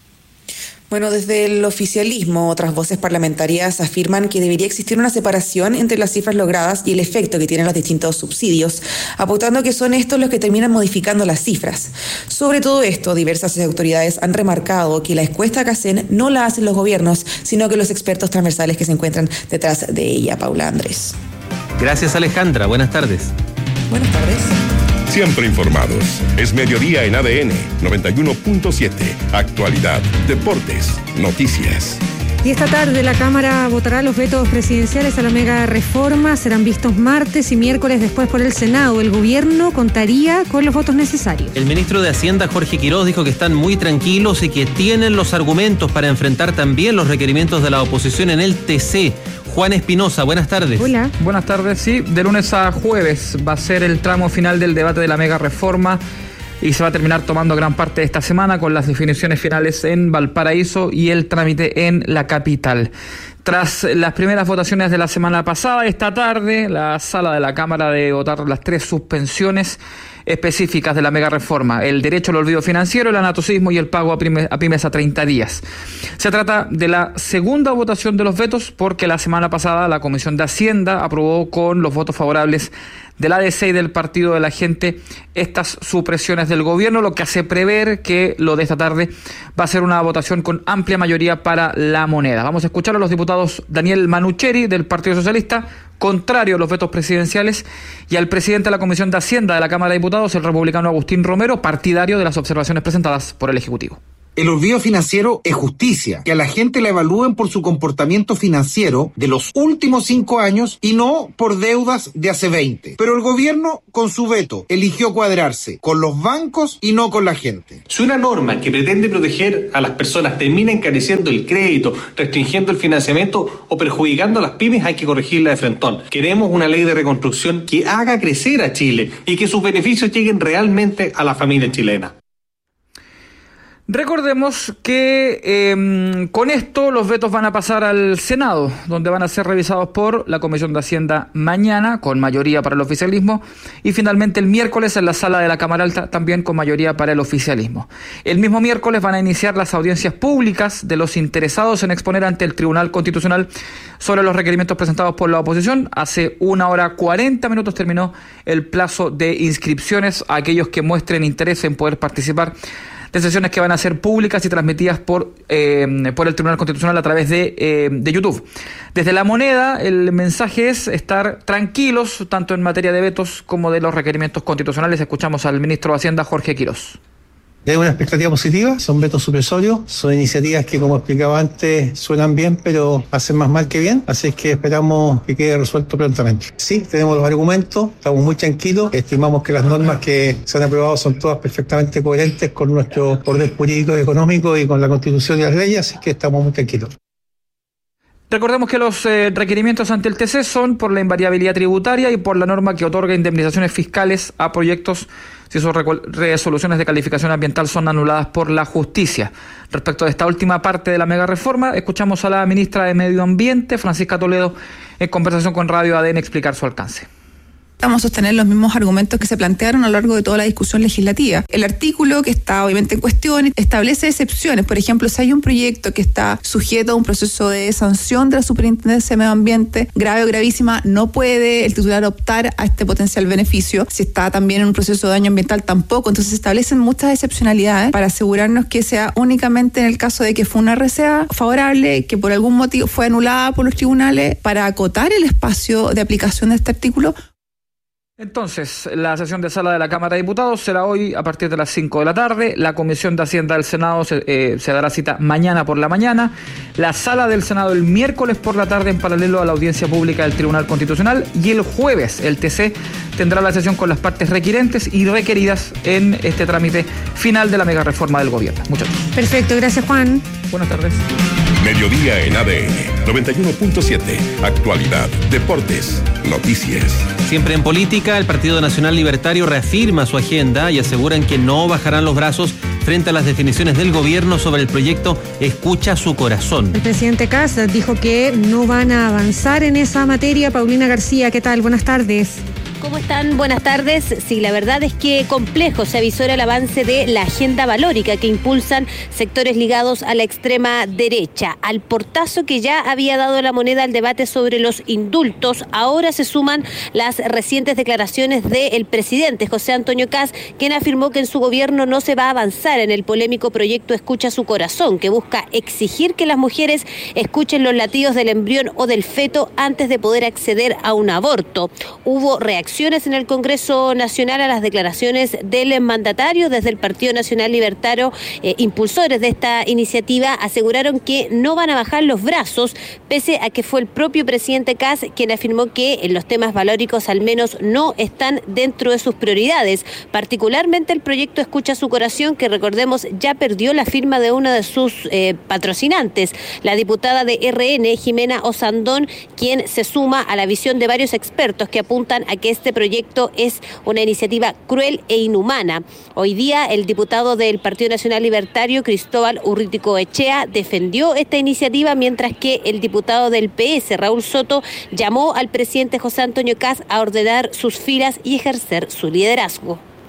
S7: Bueno, desde el oficialismo, otras voces parlamentarias afirman que debería existir una separación entre las cifras logradas y el efecto que tienen los distintos subsidios, apuntando que son estos los que terminan modificando las cifras. Sobre todo esto, diversas autoridades han remarcado que la encuesta CACEN no la hacen los gobiernos, sino que los expertos transversales que se encuentran detrás de ella. Paula, Andrés.
S2: Gracias, Alejandra. Buenas tardes.
S7: Buenas tardes.
S6: Siempre informados. Es mediodía en A D N noventa y uno punto siete. Actualidad, deportes, noticias.
S1: Y esta tarde la Cámara votará los vetos presidenciales a la mega reforma. Serán vistos martes y miércoles después por el Senado. El gobierno contaría con los votos necesarios.
S2: El ministro de Hacienda, Jorge Quirós, dijo que están muy tranquilos y que tienen los argumentos para enfrentar también los requerimientos de la oposición en el T C. Juan Espinosa, buenas tardes.
S1: Hola.
S10: Buenas tardes, sí. De lunes a jueves va a ser el tramo final del debate de la mega reforma y se va a terminar tomando gran parte de esta semana con las definiciones finales en Valparaíso y el trámite en la capital. Tras las primeras votaciones de la semana pasada, esta tarde la sala de la Cámara debe votar las tres suspensiones específicas de la mega reforma: el derecho al olvido financiero, el anatocismo y el pago a pymes, a pymes a treinta días. Se trata de la segunda votación de los vetos porque la semana pasada la Comisión de Hacienda aprobó con los votos favorables del A D C y del Partido de la Gente estas supresiones del gobierno, lo que hace prever que lo de esta tarde va a ser una votación con amplia mayoría para la moneda. Vamos a escuchar a los diputados Daniel Manucheri del Partido Socialista, contrario a los vetos presidenciales, y al presidente de la Comisión de Hacienda de la Cámara de Diputados, el republicano Agustín Romero, partidario de las observaciones presentadas por el Ejecutivo.
S11: El olvido financiero es justicia, que a la gente la evalúen por su comportamiento financiero de los últimos cinco años y no por deudas de hace veinte. Pero el gobierno, con su veto, eligió cuadrarse con los bancos y no con la gente.
S12: Si una norma que pretende proteger a las personas termina encareciendo el crédito, restringiendo el financiamiento o perjudicando a las pymes, hay que corregirla de frentón. Queremos una ley de reconstrucción que haga crecer a Chile y que sus beneficios lleguen realmente a la familia chilena.
S10: Recordemos que eh, con esto los vetos van a pasar al Senado, donde van a ser revisados por la Comisión de Hacienda mañana, con mayoría para el oficialismo, y finalmente el miércoles en la sala de la Cámara Alta, también con mayoría para el oficialismo. El mismo miércoles van a iniciar las audiencias públicas de los interesados en exponer ante el Tribunal Constitucional sobre los requerimientos presentados por la oposición. Hace una hora cuarenta minutos terminó el plazo de inscripciones a aquellos que muestren interés en poder participar de sesiones que van a ser públicas y transmitidas por eh, por el Tribunal Constitucional a través de, eh, de YouTube. Desde La Moneda, el mensaje es estar tranquilos, tanto en materia de vetos como de los requerimientos constitucionales. Escuchamos al ministro de Hacienda, Jorge Quirós.
S13: Hay una expectativa positiva, son vetos supresorios, son iniciativas que, como explicaba antes, suenan bien, pero hacen más mal que bien, así que esperamos que quede resuelto prontamente. Sí, tenemos los argumentos, estamos muy tranquilos, estimamos que las normas que se han aprobado son todas perfectamente coherentes con nuestro orden jurídico y económico y con la Constitución y las leyes, así que estamos muy tranquilos.
S10: Recordemos que los eh, requerimientos ante el T C son por la invariabilidad tributaria y por la norma que otorga indemnizaciones fiscales a proyectos si sus resoluciones de calificación ambiental son anuladas por la justicia. Respecto de esta última parte de la mega reforma, escuchamos a la ministra de Medio Ambiente, Francisca Toledo, en conversación con Radio A D N, explicar su alcance.
S14: Vamos a sostener los mismos argumentos que se plantearon a lo largo de toda la discusión legislativa. El artículo que está obviamente en cuestión establece excepciones. Por ejemplo, si hay un proyecto que está sujeto a un proceso de sanción de la Superintendencia de Medio Ambiente, grave o gravísima, no puede el titular optar a este potencial beneficio. Si está también en un proceso de daño ambiental, tampoco. Entonces se establecen muchas excepcionalidades para asegurarnos que sea únicamente en el caso de que fue una R C A favorable, que por algún motivo fue anulada por los tribunales, para acotar el espacio de aplicación de este artículo.
S10: Entonces, la sesión de sala de la Cámara de Diputados será hoy a partir de las cinco de la tarde. La Comisión de Hacienda del Senado se, eh, se dará cita mañana por la mañana. La sala del Senado el miércoles por la tarde en paralelo a la audiencia pública del Tribunal Constitucional. Y el jueves el T C tendrá la sesión con las partes requirentes y requeridas en este trámite final de la mega reforma del gobierno. Muchas gracias.
S1: Perfecto, gracias Juan.
S10: Buenas tardes.
S28: Mediodía en A D N noventa y uno punto siete. Actualidad, deportes, noticias.
S2: Siempre en política, el Partido Nacional Libertario reafirma su agenda y aseguran que no bajarán los brazos frente a las definiciones del gobierno sobre el proyecto Escucha su Corazón.
S1: El presidente Kast dijo que no van a avanzar en esa materia. Paulina García, ¿qué tal? Buenas tardes.
S26: ¿Cómo están? Buenas tardes. Sí, la verdad es que complejo se avisora el avance de la agenda valórica que impulsan sectores ligados a la extrema derecha. Al portazo que ya había dado La Moneda al debate sobre los indultos, ahora se suman las recientes declaraciones del presidente José Antonio Kast, quien afirmó que en su gobierno no se va a avanzar en el polémico proyecto Escucha su Corazón, que busca exigir que las mujeres escuchen los latidos del embrión o del feto antes de poder acceder a un aborto. Hubo reacciones en el Congreso Nacional a las declaraciones del mandatario. Desde el Partido Nacional Libertario, eh, impulsores de esta iniciativa aseguraron que no van a bajar los brazos, pese a que fue el propio presidente Kast quien afirmó que en los temas valóricos al menos no están dentro de sus prioridades, particularmente el proyecto Escucha su Corazón, que recordemos ya perdió la firma de una de sus eh, patrocinantes, la diputada de R N, Jimena Osandón, quien se suma a la visión de varios expertos que apuntan a que este proyecto es una iniciativa cruel e inhumana. Hoy día el diputado del Partido Nacional Libertario, Cristóbal Urruticoechea, defendió esta iniciativa, mientras que el diputado del P S, Raúl Soto, llamó al presidente José Antonio Kast a ordenar sus filas y ejercer su liderazgo.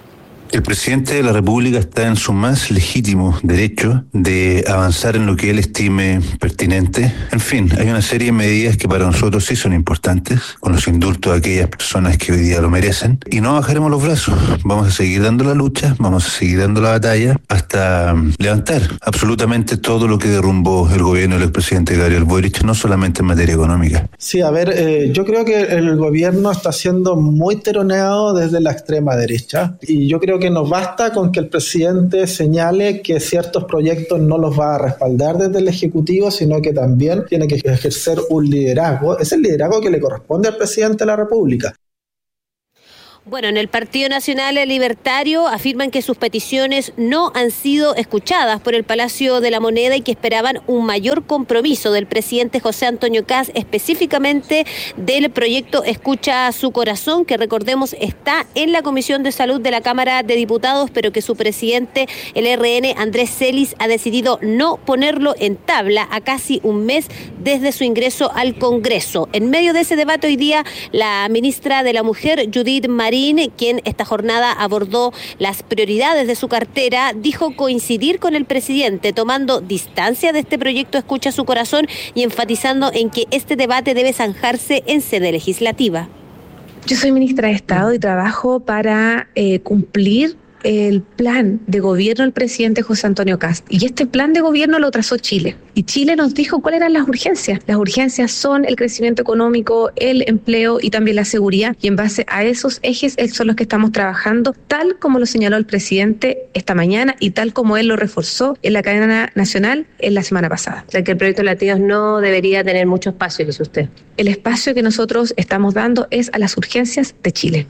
S15: El presidente de la República está en su más legítimo derecho de avanzar en lo que él estime pertinente. En fin, hay una serie de medidas que para nosotros sí son importantes, con los indultos de aquellas personas que hoy día lo merecen, y no bajaremos los brazos. Vamos a seguir dando la lucha, vamos a seguir dando la batalla hasta levantar absolutamente todo lo que derrumbó el gobierno del expresidente Gabriel Boric, no solamente en materia económica.
S16: Sí, a ver, eh, yo creo que el gobierno está siendo muy teroneado desde la extrema derecha, y yo creo que nos basta con que el presidente señale que ciertos proyectos no los va a respaldar desde el Ejecutivo, sino que también tiene que ejercer un liderazgo. Es el liderazgo que le corresponde al presidente de la República.
S17: Bueno, en el Partido Nacional Libertario afirman que sus peticiones no han sido escuchadas por el Palacio de la Moneda y que esperaban un mayor compromiso del presidente José Antonio Kast, específicamente del proyecto Escucha a su Corazón, que recordemos está en la Comisión de Salud de la Cámara de Diputados, pero que su presidente, el R N, Andrés Celis, ha decidido no ponerlo en tabla a casi un mes desde su ingreso al Congreso. En medio de ese debate hoy día, la ministra de la Mujer, Judith Marín, quien esta jornada abordó las prioridades de su cartera, dijo coincidir con el presidente, tomando distancia de este proyecto Escucha a su Corazón y enfatizando en que este debate debe zanjarse en sede legislativa.
S18: Yo soy ministra de Estado y trabajo para eh, cumplir el plan de gobierno del presidente José Antonio Kast. Y este plan de gobierno lo trazó Chile. Y Chile nos dijo cuáles eran las urgencias. Las urgencias son el crecimiento económico, el empleo y también la seguridad. Y en base a esos ejes son los que estamos trabajando, tal como lo señaló el presidente esta mañana y tal como él lo reforzó en la cadena nacional en la semana pasada.
S17: O sea, que el proyecto de latidos no debería tener mucho espacio, dice usted.
S18: El espacio que nosotros estamos dando es a las urgencias de Chile.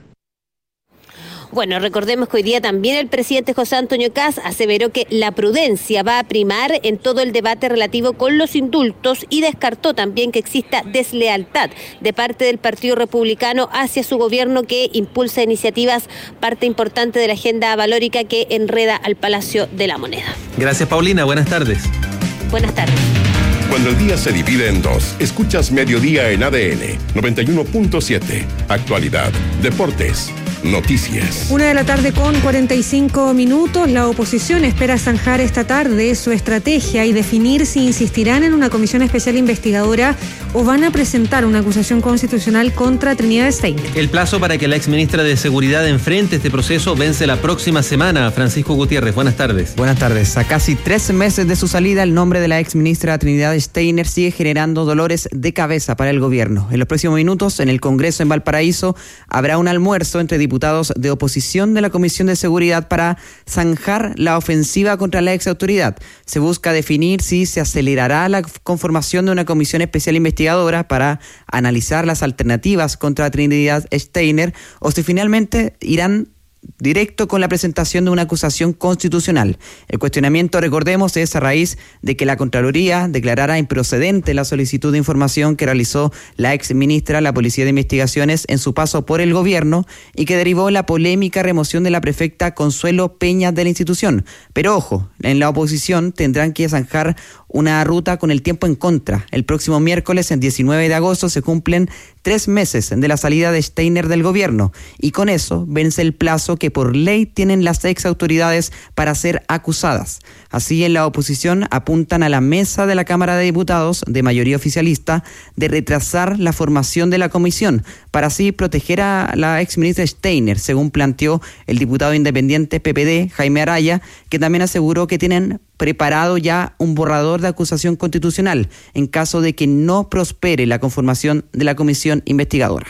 S17: Bueno, recordemos que hoy día también el presidente José Antonio Kast aseveró que la prudencia va a primar en todo el debate relativo con los indultos y descartó también que exista deslealtad de parte del Partido Republicano hacia su gobierno, que impulsa iniciativas, parte importante de la agenda valórica que enreda al Palacio de la Moneda.
S2: Gracias, Paulina. Buenas tardes.
S17: Buenas tardes.
S6: Cuando el día se divide en dos, escuchas Mediodía en A D N noventa y uno punto siete. Actualidad, deportes, noticias.
S1: Una de la tarde con cuarenta y cinco minutos. La oposición espera zanjar esta tarde su estrategia y definir si insistirán en una comisión especial investigadora o van a presentar una acusación constitucional contra Trinidad Steiner.
S2: El plazo para que la exministra de Seguridad enfrente este proceso vence la próxima semana. Francisco Gutiérrez, buenas tardes.
S19: Buenas tardes. A casi tres meses de su salida, el nombre de la exministra Trinidad Steiner sigue generando dolores de cabeza para el gobierno. En los próximos minutos, en el Congreso en Valparaíso, habrá un almuerzo entre diputados de oposición de la Comisión de Seguridad para zanjar la ofensiva contra la exautoridad. Se busca definir si se acelerará la conformación de una comisión especial investigadora para analizar las alternativas contra Trinidad Steiner o si finalmente irán directo con la presentación de una acusación constitucional. El cuestionamiento, recordemos, es a raíz de que la Contraloría declarara improcedente la solicitud de información que realizó la ex ministra de la Policía de Investigaciones en su paso por el gobierno y que derivó la polémica remoción de la prefecta Consuelo Peña de la institución. Pero ojo, en la oposición tendrán que zanjar una ruta con el tiempo en contra. El próximo miércoles, el diecinueve de agosto, se cumplen tres meses de la salida de Steiner del gobierno y con eso vence el plazo que por ley tienen las ex autoridades para ser acusadas. Así, en la oposición apuntan a la mesa de la Cámara de Diputados de mayoría oficialista de retrasar la formación de la comisión para así proteger a la exministra Steiner, según planteó el diputado independiente P P D, Jaime Araya, que también aseguró que tienen preparado ya un borrador de acusación constitucional en caso de que no prospere la conformación de la comisión investigadora.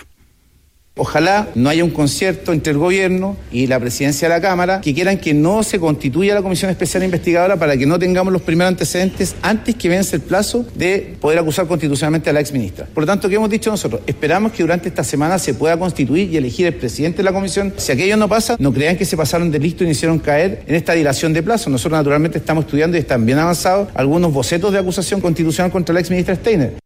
S9: Ojalá no haya un concierto entre el gobierno y la presidencia de la Cámara que quieran que no se constituya la Comisión Especial Investigadora para que no tengamos los primeros antecedentes antes que vence el plazo de poder acusar constitucionalmente a la exministra. Por lo tanto, ¿qué hemos dicho nosotros? Esperamos que durante esta semana se pueda constituir y elegir el presidente de la comisión. Si aquello no pasa, no crean que se pasaron de listo y no hicieron caer en esta dilación de plazo. Nosotros naturalmente estamos estudiando y están bien avanzados algunos bocetos de acusación constitucional contra la exministra Steiner.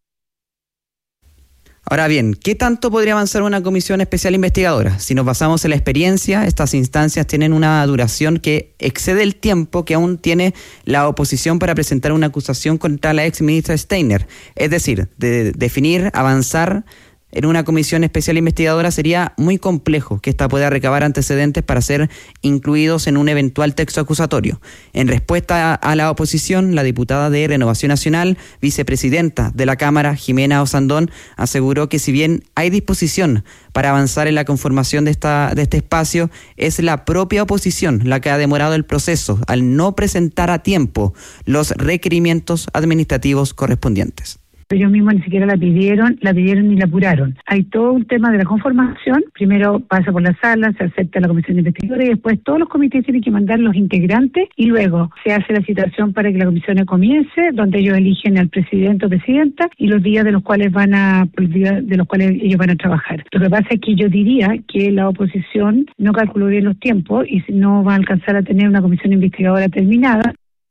S19: Ahora bien, ¿qué tanto podría avanzar una comisión especial investigadora? Si nos basamos en la experiencia, estas instancias tienen una duración que excede el tiempo que aún tiene la oposición para presentar una acusación contra la ex ministra Steiner. Es decir, de definir, avanzar en una comisión especial investigadora sería muy complejo que ésta pueda recabar antecedentes para ser incluidos en un eventual texto acusatorio. En respuesta a la oposición, la diputada de Renovación Nacional, vicepresidenta de la Cámara, Jimena Osandón, aseguró que si bien hay disposición para avanzar en la conformación de, esta, de este espacio, es la propia oposición la que ha demorado el proceso al no presentar a tiempo los requerimientos administrativos correspondientes.
S4: Ellos mismos ni siquiera la pidieron, la pidieron ni la apuraron. Hay todo un tema de la conformación. Primero pasa por la sala, se acepta la comisión investigadora y después todos los comités tienen que mandar los integrantes y luego se hace la citación para que la comisión comience, donde ellos eligen al presidente o presidenta y los días de los cuales van a, los días de los cuales ellos van a trabajar. Lo que pasa es que yo diría que la oposición no calculó bien los tiempos y no va a alcanzar a tener una comisión investigadora terminada.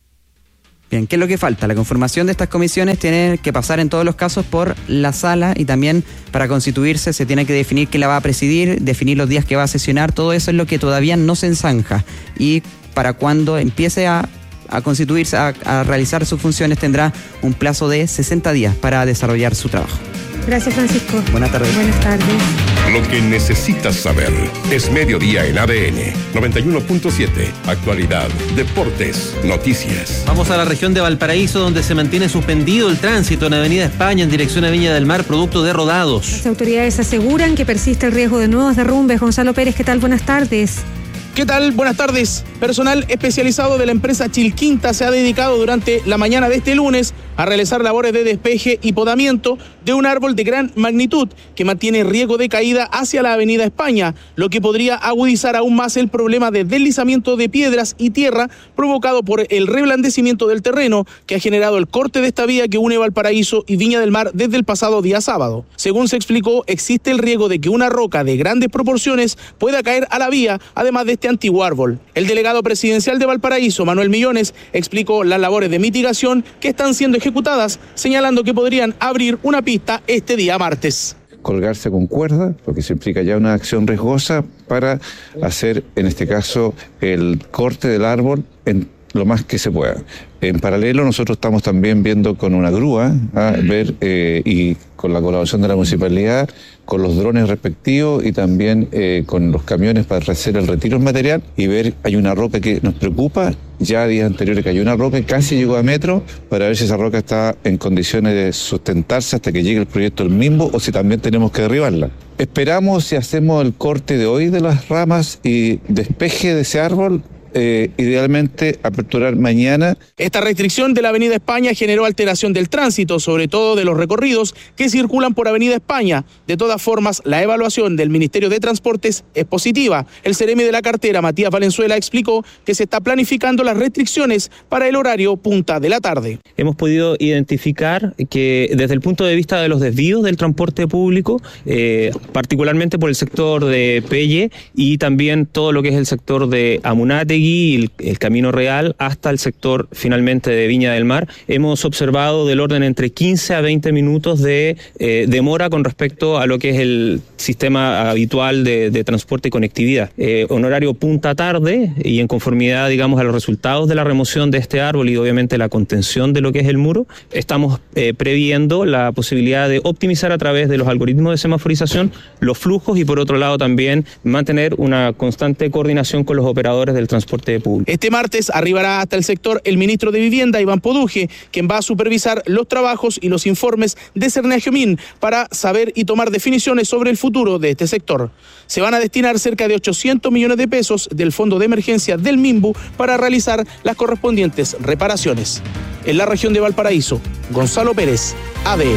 S19: Bien, ¿qué es lo que falta? La conformación de estas comisiones tiene que pasar en todos los casos por la sala y también para constituirse se tiene que definir quién la va a presidir, definir los días que va a sesionar, todo eso es lo que todavía no se enzanja y para cuando empiece a, a constituirse, a, a realizar sus funciones tendrá un plazo de sesenta días para desarrollar su trabajo.
S1: Gracias, Francisco.
S19: Buenas tardes.
S1: Buenas tardes.
S6: Lo que necesitas saber es Mediodía en A D N noventa y uno punto siete. Actualidad, deportes, noticias.
S2: Vamos a la región de Valparaíso, donde se mantiene suspendido el tránsito en Avenida España en dirección a Viña del Mar, producto de rodados.
S1: Las autoridades aseguran que persiste el riesgo de nuevos derrumbes. Gonzalo Pérez, ¿qué tal? Buenas tardes.
S5: ¿Qué tal? Buenas tardes. Personal especializado de la empresa Chilquinta se ha dedicado durante la mañana de este lunes a realizar labores de despeje y podamiento de un árbol de gran magnitud que mantiene riesgo de caída hacia la avenida España, lo que podría agudizar aún más el problema de deslizamiento de piedras y tierra provocado por el reblandecimiento del terreno que ha generado el corte de esta vía que une Valparaíso y Viña del Mar desde el pasado día sábado. Según se explicó, existe el riesgo de que una roca de grandes proporciones pueda caer a la vía, además de este antiguo árbol. El delegado presidencial de Valparaíso, Manuel Millones, explicó las labores de mitigación que están siendo ejecutadas, señalando que podrían abrir una pista este día martes.
S20: Colgarse con cuerda, porque se implica ya una acción riesgosa para hacer, en este caso, el corte del árbol en lo más que se pueda. En paralelo, nosotros estamos también viendo con una grúa, a ver, eh, y con la colaboración de la municipalidad, con los drones respectivos y también eh, con los camiones para hacer el retiro del material y ver, hay una roca que nos preocupa, ya días anteriores cayó una roca y casi llegó a metro, para ver si esa roca está en condiciones de sustentarse hasta que llegue el proyecto del mismo o si también tenemos que derribarla. Esperamos, si hacemos el corte de hoy de las ramas y despeje de ese árbol, Eh, idealmente aperturar mañana.
S5: Esta restricción de la Avenida España generó alteración del tránsito, sobre todo de los recorridos que circulan por Avenida España. De todas formas, la evaluación del Ministerio de Transportes es positiva. El seremi de la cartera, Matías Valenzuela, explicó que se está planificando las restricciones para el horario punta de la tarde.
S21: Hemos podido identificar que desde el punto de vista de los desvíos del transporte público, eh, particularmente por el sector de Pelle y también todo lo que es el sector de Amunátegui, y el, el Camino Real hasta el sector finalmente de Viña del Mar, hemos observado del orden entre quince a veinte minutos de eh, demora con respecto a lo que es el sistema habitual de, de transporte y conectividad. Eh, un horario punta tarde y en conformidad, digamos, a los resultados de la remoción de este árbol y obviamente la contención de lo que es el muro, estamos eh, previendo la posibilidad de optimizar a través de los algoritmos de semaforización los flujos y por otro lado también mantener una constante coordinación con los operadores del transporte público.
S5: Este martes arribará hasta el sector el ministro de Vivienda, Iván Poduje, quien va a supervisar los trabajos y los informes de Cernagiomín para saber y tomar definiciones sobre el futuro de este sector. Se van a destinar cerca de ochocientos millones de pesos del Fondo de Emergencia del MIMBU para realizar las correspondientes reparaciones. En la región de Valparaíso, Gonzalo Pérez, A D N.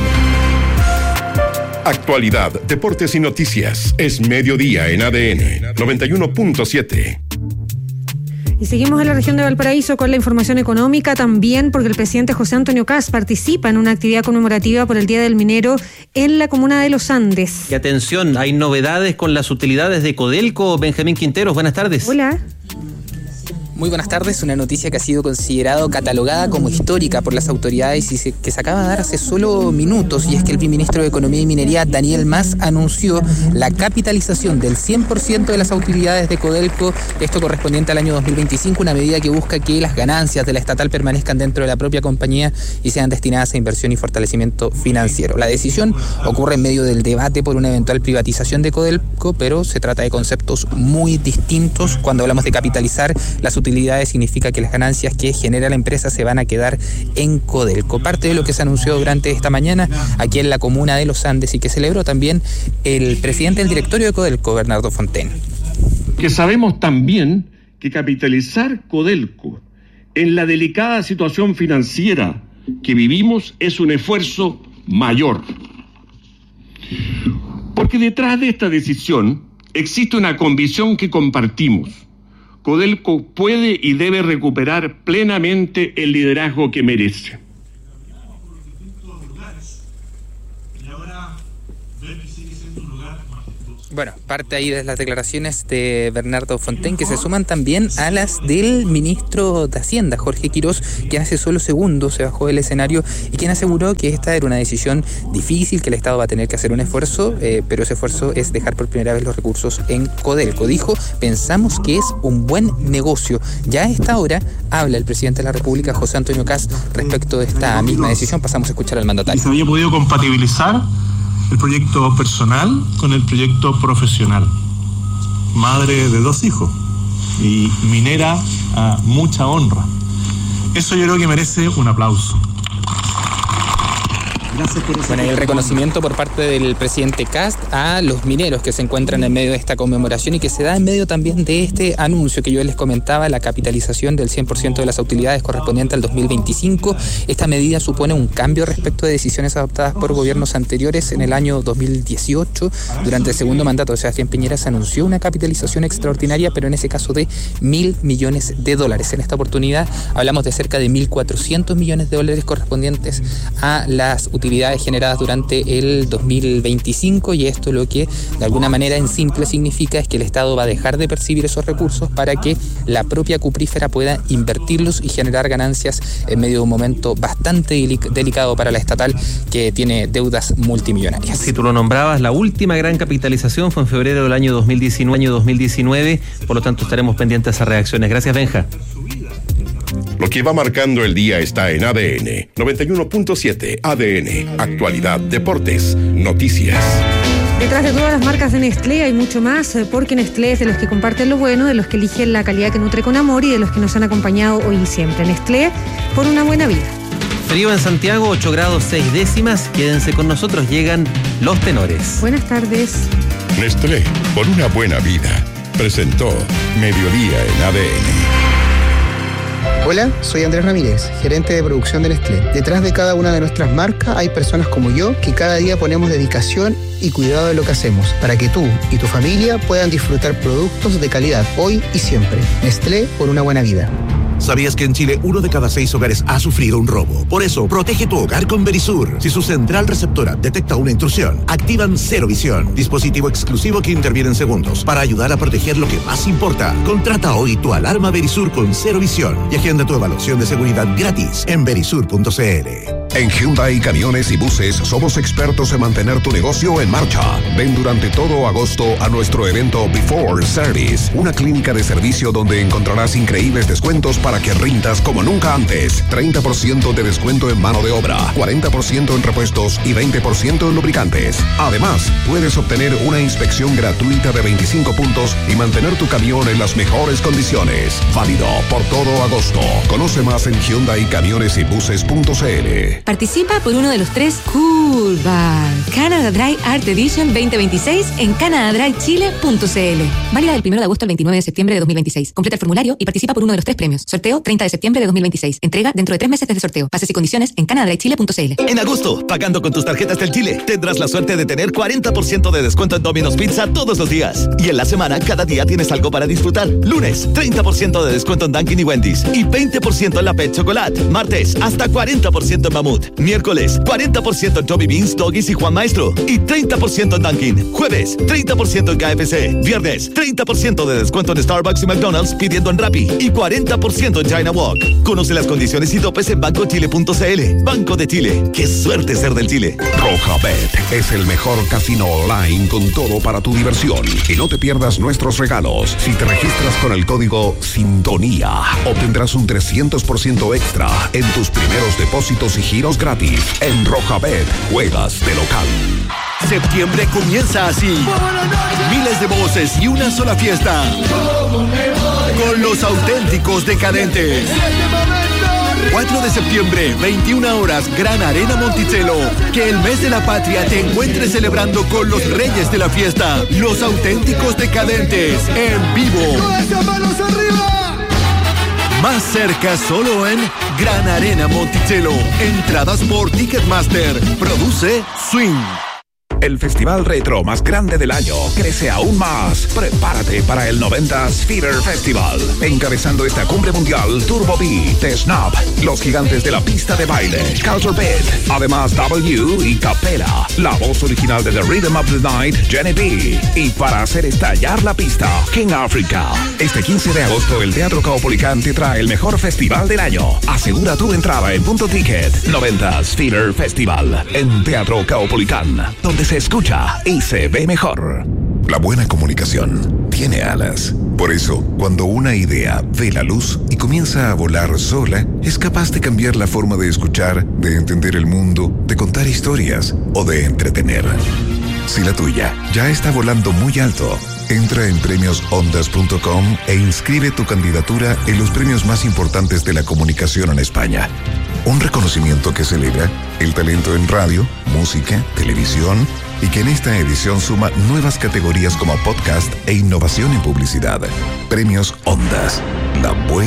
S6: Actualidad, deportes y noticias. Es Mediodía en A D N noventa y uno punto siete.
S1: Y seguimos en la región de Valparaíso con la información económica también, porque el presidente José Antonio Kast participa en una actividad conmemorativa por el Día del Minero en la comuna de Los Andes.
S2: Y atención, hay novedades con las utilidades de Codelco. Benjamín Quinteros, buenas tardes.
S1: Hola.
S3: Muy buenas tardes. Una noticia que ha sido considerada, catalogada como histórica por las autoridades y que se acaba de dar hace solo minutos, y es que el ministro de Economía y Minería, Daniel Mas, anunció la capitalización del cien por ciento de las utilidades de Codelco, esto correspondiente al año dos mil veinticinco, una medida que busca que las ganancias de la estatal permanezcan dentro de la propia compañía y sean destinadas a inversión y fortalecimiento financiero. La decisión ocurre en medio del debate por una eventual privatización de Codelco, pero se trata de conceptos muy distintos. Cuando hablamos de capitalizar las utilidades, utilidades significa que las ganancias que genera la empresa se van a quedar en Codelco. Parte de lo que se anunció durante esta mañana aquí en la comuna de Los Andes y que celebró también el presidente del directorio de Codelco, Bernardo Fontaine.
S7: Que sabemos también que capitalizar Codelco en la delicada situación financiera que vivimos es un esfuerzo mayor. Porque detrás de esta decisión existe una convicción que compartimos. Codelco puede y debe recuperar plenamente el liderazgo que merece.
S3: Bueno, parte ahí de las declaraciones de Bernardo Fontaine, que se suman también a las del ministro de Hacienda, Jorge Quirós, quien hace solo segundos se bajó del escenario y quien aseguró que esta era una decisión difícil, que el Estado va a tener que hacer un esfuerzo, eh, pero ese esfuerzo es dejar por primera vez los recursos en Codelco. Dijo, pensamos que es un buen negocio. Ya a esta hora habla el presidente de la República, José Antonio Kast, respecto de esta misma decisión. Pasamos a escuchar al mandatario.
S8: Se había podido compatibilizar el proyecto personal con el proyecto profesional. Madre de dos hijos y minera a mucha honra. Eso yo creo que merece un aplauso.
S3: Bueno, y el reconocimiento por parte del presidente Kast a los mineros que se encuentran en medio de esta conmemoración y que se da en medio también de este anuncio que yo les comentaba, la capitalización del cien por ciento de las utilidades correspondiente al dos mil veinticinco. Esta medida supone un cambio respecto de decisiones adoptadas por gobiernos anteriores. En el año dos mil dieciocho, durante el segundo mandato de Sebastián Piñera, se anunció una capitalización extraordinaria, pero en ese caso de mil millones de dólares. En esta oportunidad hablamos de cerca de mil cuatrocientos millones de dólares correspondientes a las utilidades generadas durante el dos mil veinticinco, y esto lo que de alguna manera en simple significa es que el Estado va a dejar de percibir esos recursos para que la propia cuprífera pueda invertirlos y generar ganancias en medio de un momento bastante delicado para la estatal, que tiene deudas multimillonarias.
S2: Si tú lo nombrabas, la última gran capitalización fue en febrero del año dos mil diecinueve, año dos mil diecinueve, por lo tanto estaremos pendientes de esas reacciones. Gracias, Benja.
S6: Lo que va marcando el día está en A D N noventa y uno punto siete. A D N, actualidad, deportes, noticias.
S1: Detrás de todas las marcas de Nestlé hay mucho más, porque Nestlé es de los que comparten lo bueno, de los que eligen la calidad que nutre con amor y de los que nos han acompañado hoy y siempre. Nestlé, por una buena vida.
S2: Frío en Santiago, ocho grados seis décimas. Quédense con nosotros, llegan los tenores.
S1: Buenas tardes.
S6: Nestlé, por una buena vida, presentó Mediodía en A D N.
S22: Hola, soy Andrés Ramírez, gerente de producción de Nestlé. Detrás de cada una de nuestras marcas hay personas como yo que cada día ponemos dedicación y cuidado de lo que hacemos para que tú y tu familia puedan disfrutar productos de calidad hoy y siempre. Nestlé, por una buena vida.
S23: ¿Sabías que en Chile uno de cada seis hogares ha sufrido un robo? Por eso, protege tu hogar con Verisur. Si su central receptora detecta una intrusión, activan Cero Visión, dispositivo exclusivo que interviene en segundos para ayudar a proteger lo que más importa. Contrata hoy tu alarma Verisur con Cero Visión y agenda tu evaluación de seguridad gratis en verisur punto c l.
S28: En Hyundai Camiones y Buses somos expertos en mantener tu negocio en marcha. Ven durante todo agosto a nuestro evento Before Service, una clínica de servicio donde encontrarás increíbles descuentos para que rindas como nunca antes. treinta por ciento de descuento en mano de obra, cuarenta por ciento en repuestos y veinte por ciento en lubricantes. Además, puedes obtener una inspección gratuita de veinticinco puntos y mantener tu camión en las mejores condiciones. Válido por todo agosto. Conoce más en hyundai camiones y buses punto c l.
S24: Participa por uno de los tres Cool Bar Canada Dry Art Edition veinte veintiséis en canada dry chile punto c l. Válida del primero de agosto al veintinueve de septiembre de dos mil veintiséis. Completa el formulario y participa por uno de los tres premios. Sorteo treinta de septiembre de dos mil veintiséis. Entrega dentro de tres meses desde sorteo. Bases y condiciones en canada dry chile punto c l.
S25: En agosto, pagando con tus tarjetas del Chile, tendrás la suerte de tener cuarenta por ciento de descuento en Domino's Pizza todos los días. Y en la semana, cada día tienes algo para disfrutar. Lunes, treinta por ciento de descuento en Dunkin' y Wendy's. Y veinte por ciento en la Pet Chocolate. Martes, hasta cuarenta por ciento en Mamut Mamut. Miércoles, cuarenta por ciento en Tommy Beans, Doggies y Juan Maestro. Y treinta por ciento en Dunkin'. Jueves, treinta por ciento en K F C. Viernes, treinta por ciento de descuento en Starbucks y McDonald's pidiendo en Rappi. Y cuarenta por ciento en China Walk. Conoce las condiciones y topes en banco chile punto c l. Banco de Chile. ¡Qué suerte ser del Chile!
S28: Rojabet es el mejor casino online con todo para tu diversión. Y no te pierdas nuestros regalos. Si te registras con el código Sintonía, obtendrás un trescientos por ciento extra en tus primeros depósitos y giros gratis. En Rojabet, juegas de local.
S25: Septiembre comienza así. Miles de voces y una sola fiesta. Con los auténticos decadentes. cuatro de septiembre, veintiuna horas, Gran Arena Monticello. Que el mes de la patria te encuentres celebrando con los reyes de la fiesta. Los auténticos decadentes, en vivo. Más cerca solo en Gran Arena Monticello. Entradas por Ticketmaster. Produce Swing.
S28: El festival retro más grande del año crece aún más. Prepárate para el noventas Fever Festival. Encabezando esta cumbre mundial, Turbo B, The Snap, los gigantes de la pista de baile, Culture Beat, además W y Capela, la voz original de The Rhythm of the Night, Jenny B. Y para hacer estallar la pista, King Africa. Este quince de agosto, el Teatro Caupolicán te trae el mejor festival del año. Asegura tu entrada en Punto Ticket. noventas Fever Festival, en Teatro Caupolicán, donde se escucha y se ve mejor. La buena comunicación tiene alas. Por eso, cuando una idea ve la luz y comienza a volar sola, es capaz de cambiar la forma de escuchar, de entender el mundo, de contar historias o de entretener. Si la tuya ya está volando muy alto, entra en premios ondas punto com e inscribe tu candidatura en los premios más importantes de la comunicación en España. Un reconocimiento que celebra el talento en radio, música, televisión y que en esta edición suma nuevas categorías como podcast e innovación en publicidad. Premios Ondas. La buena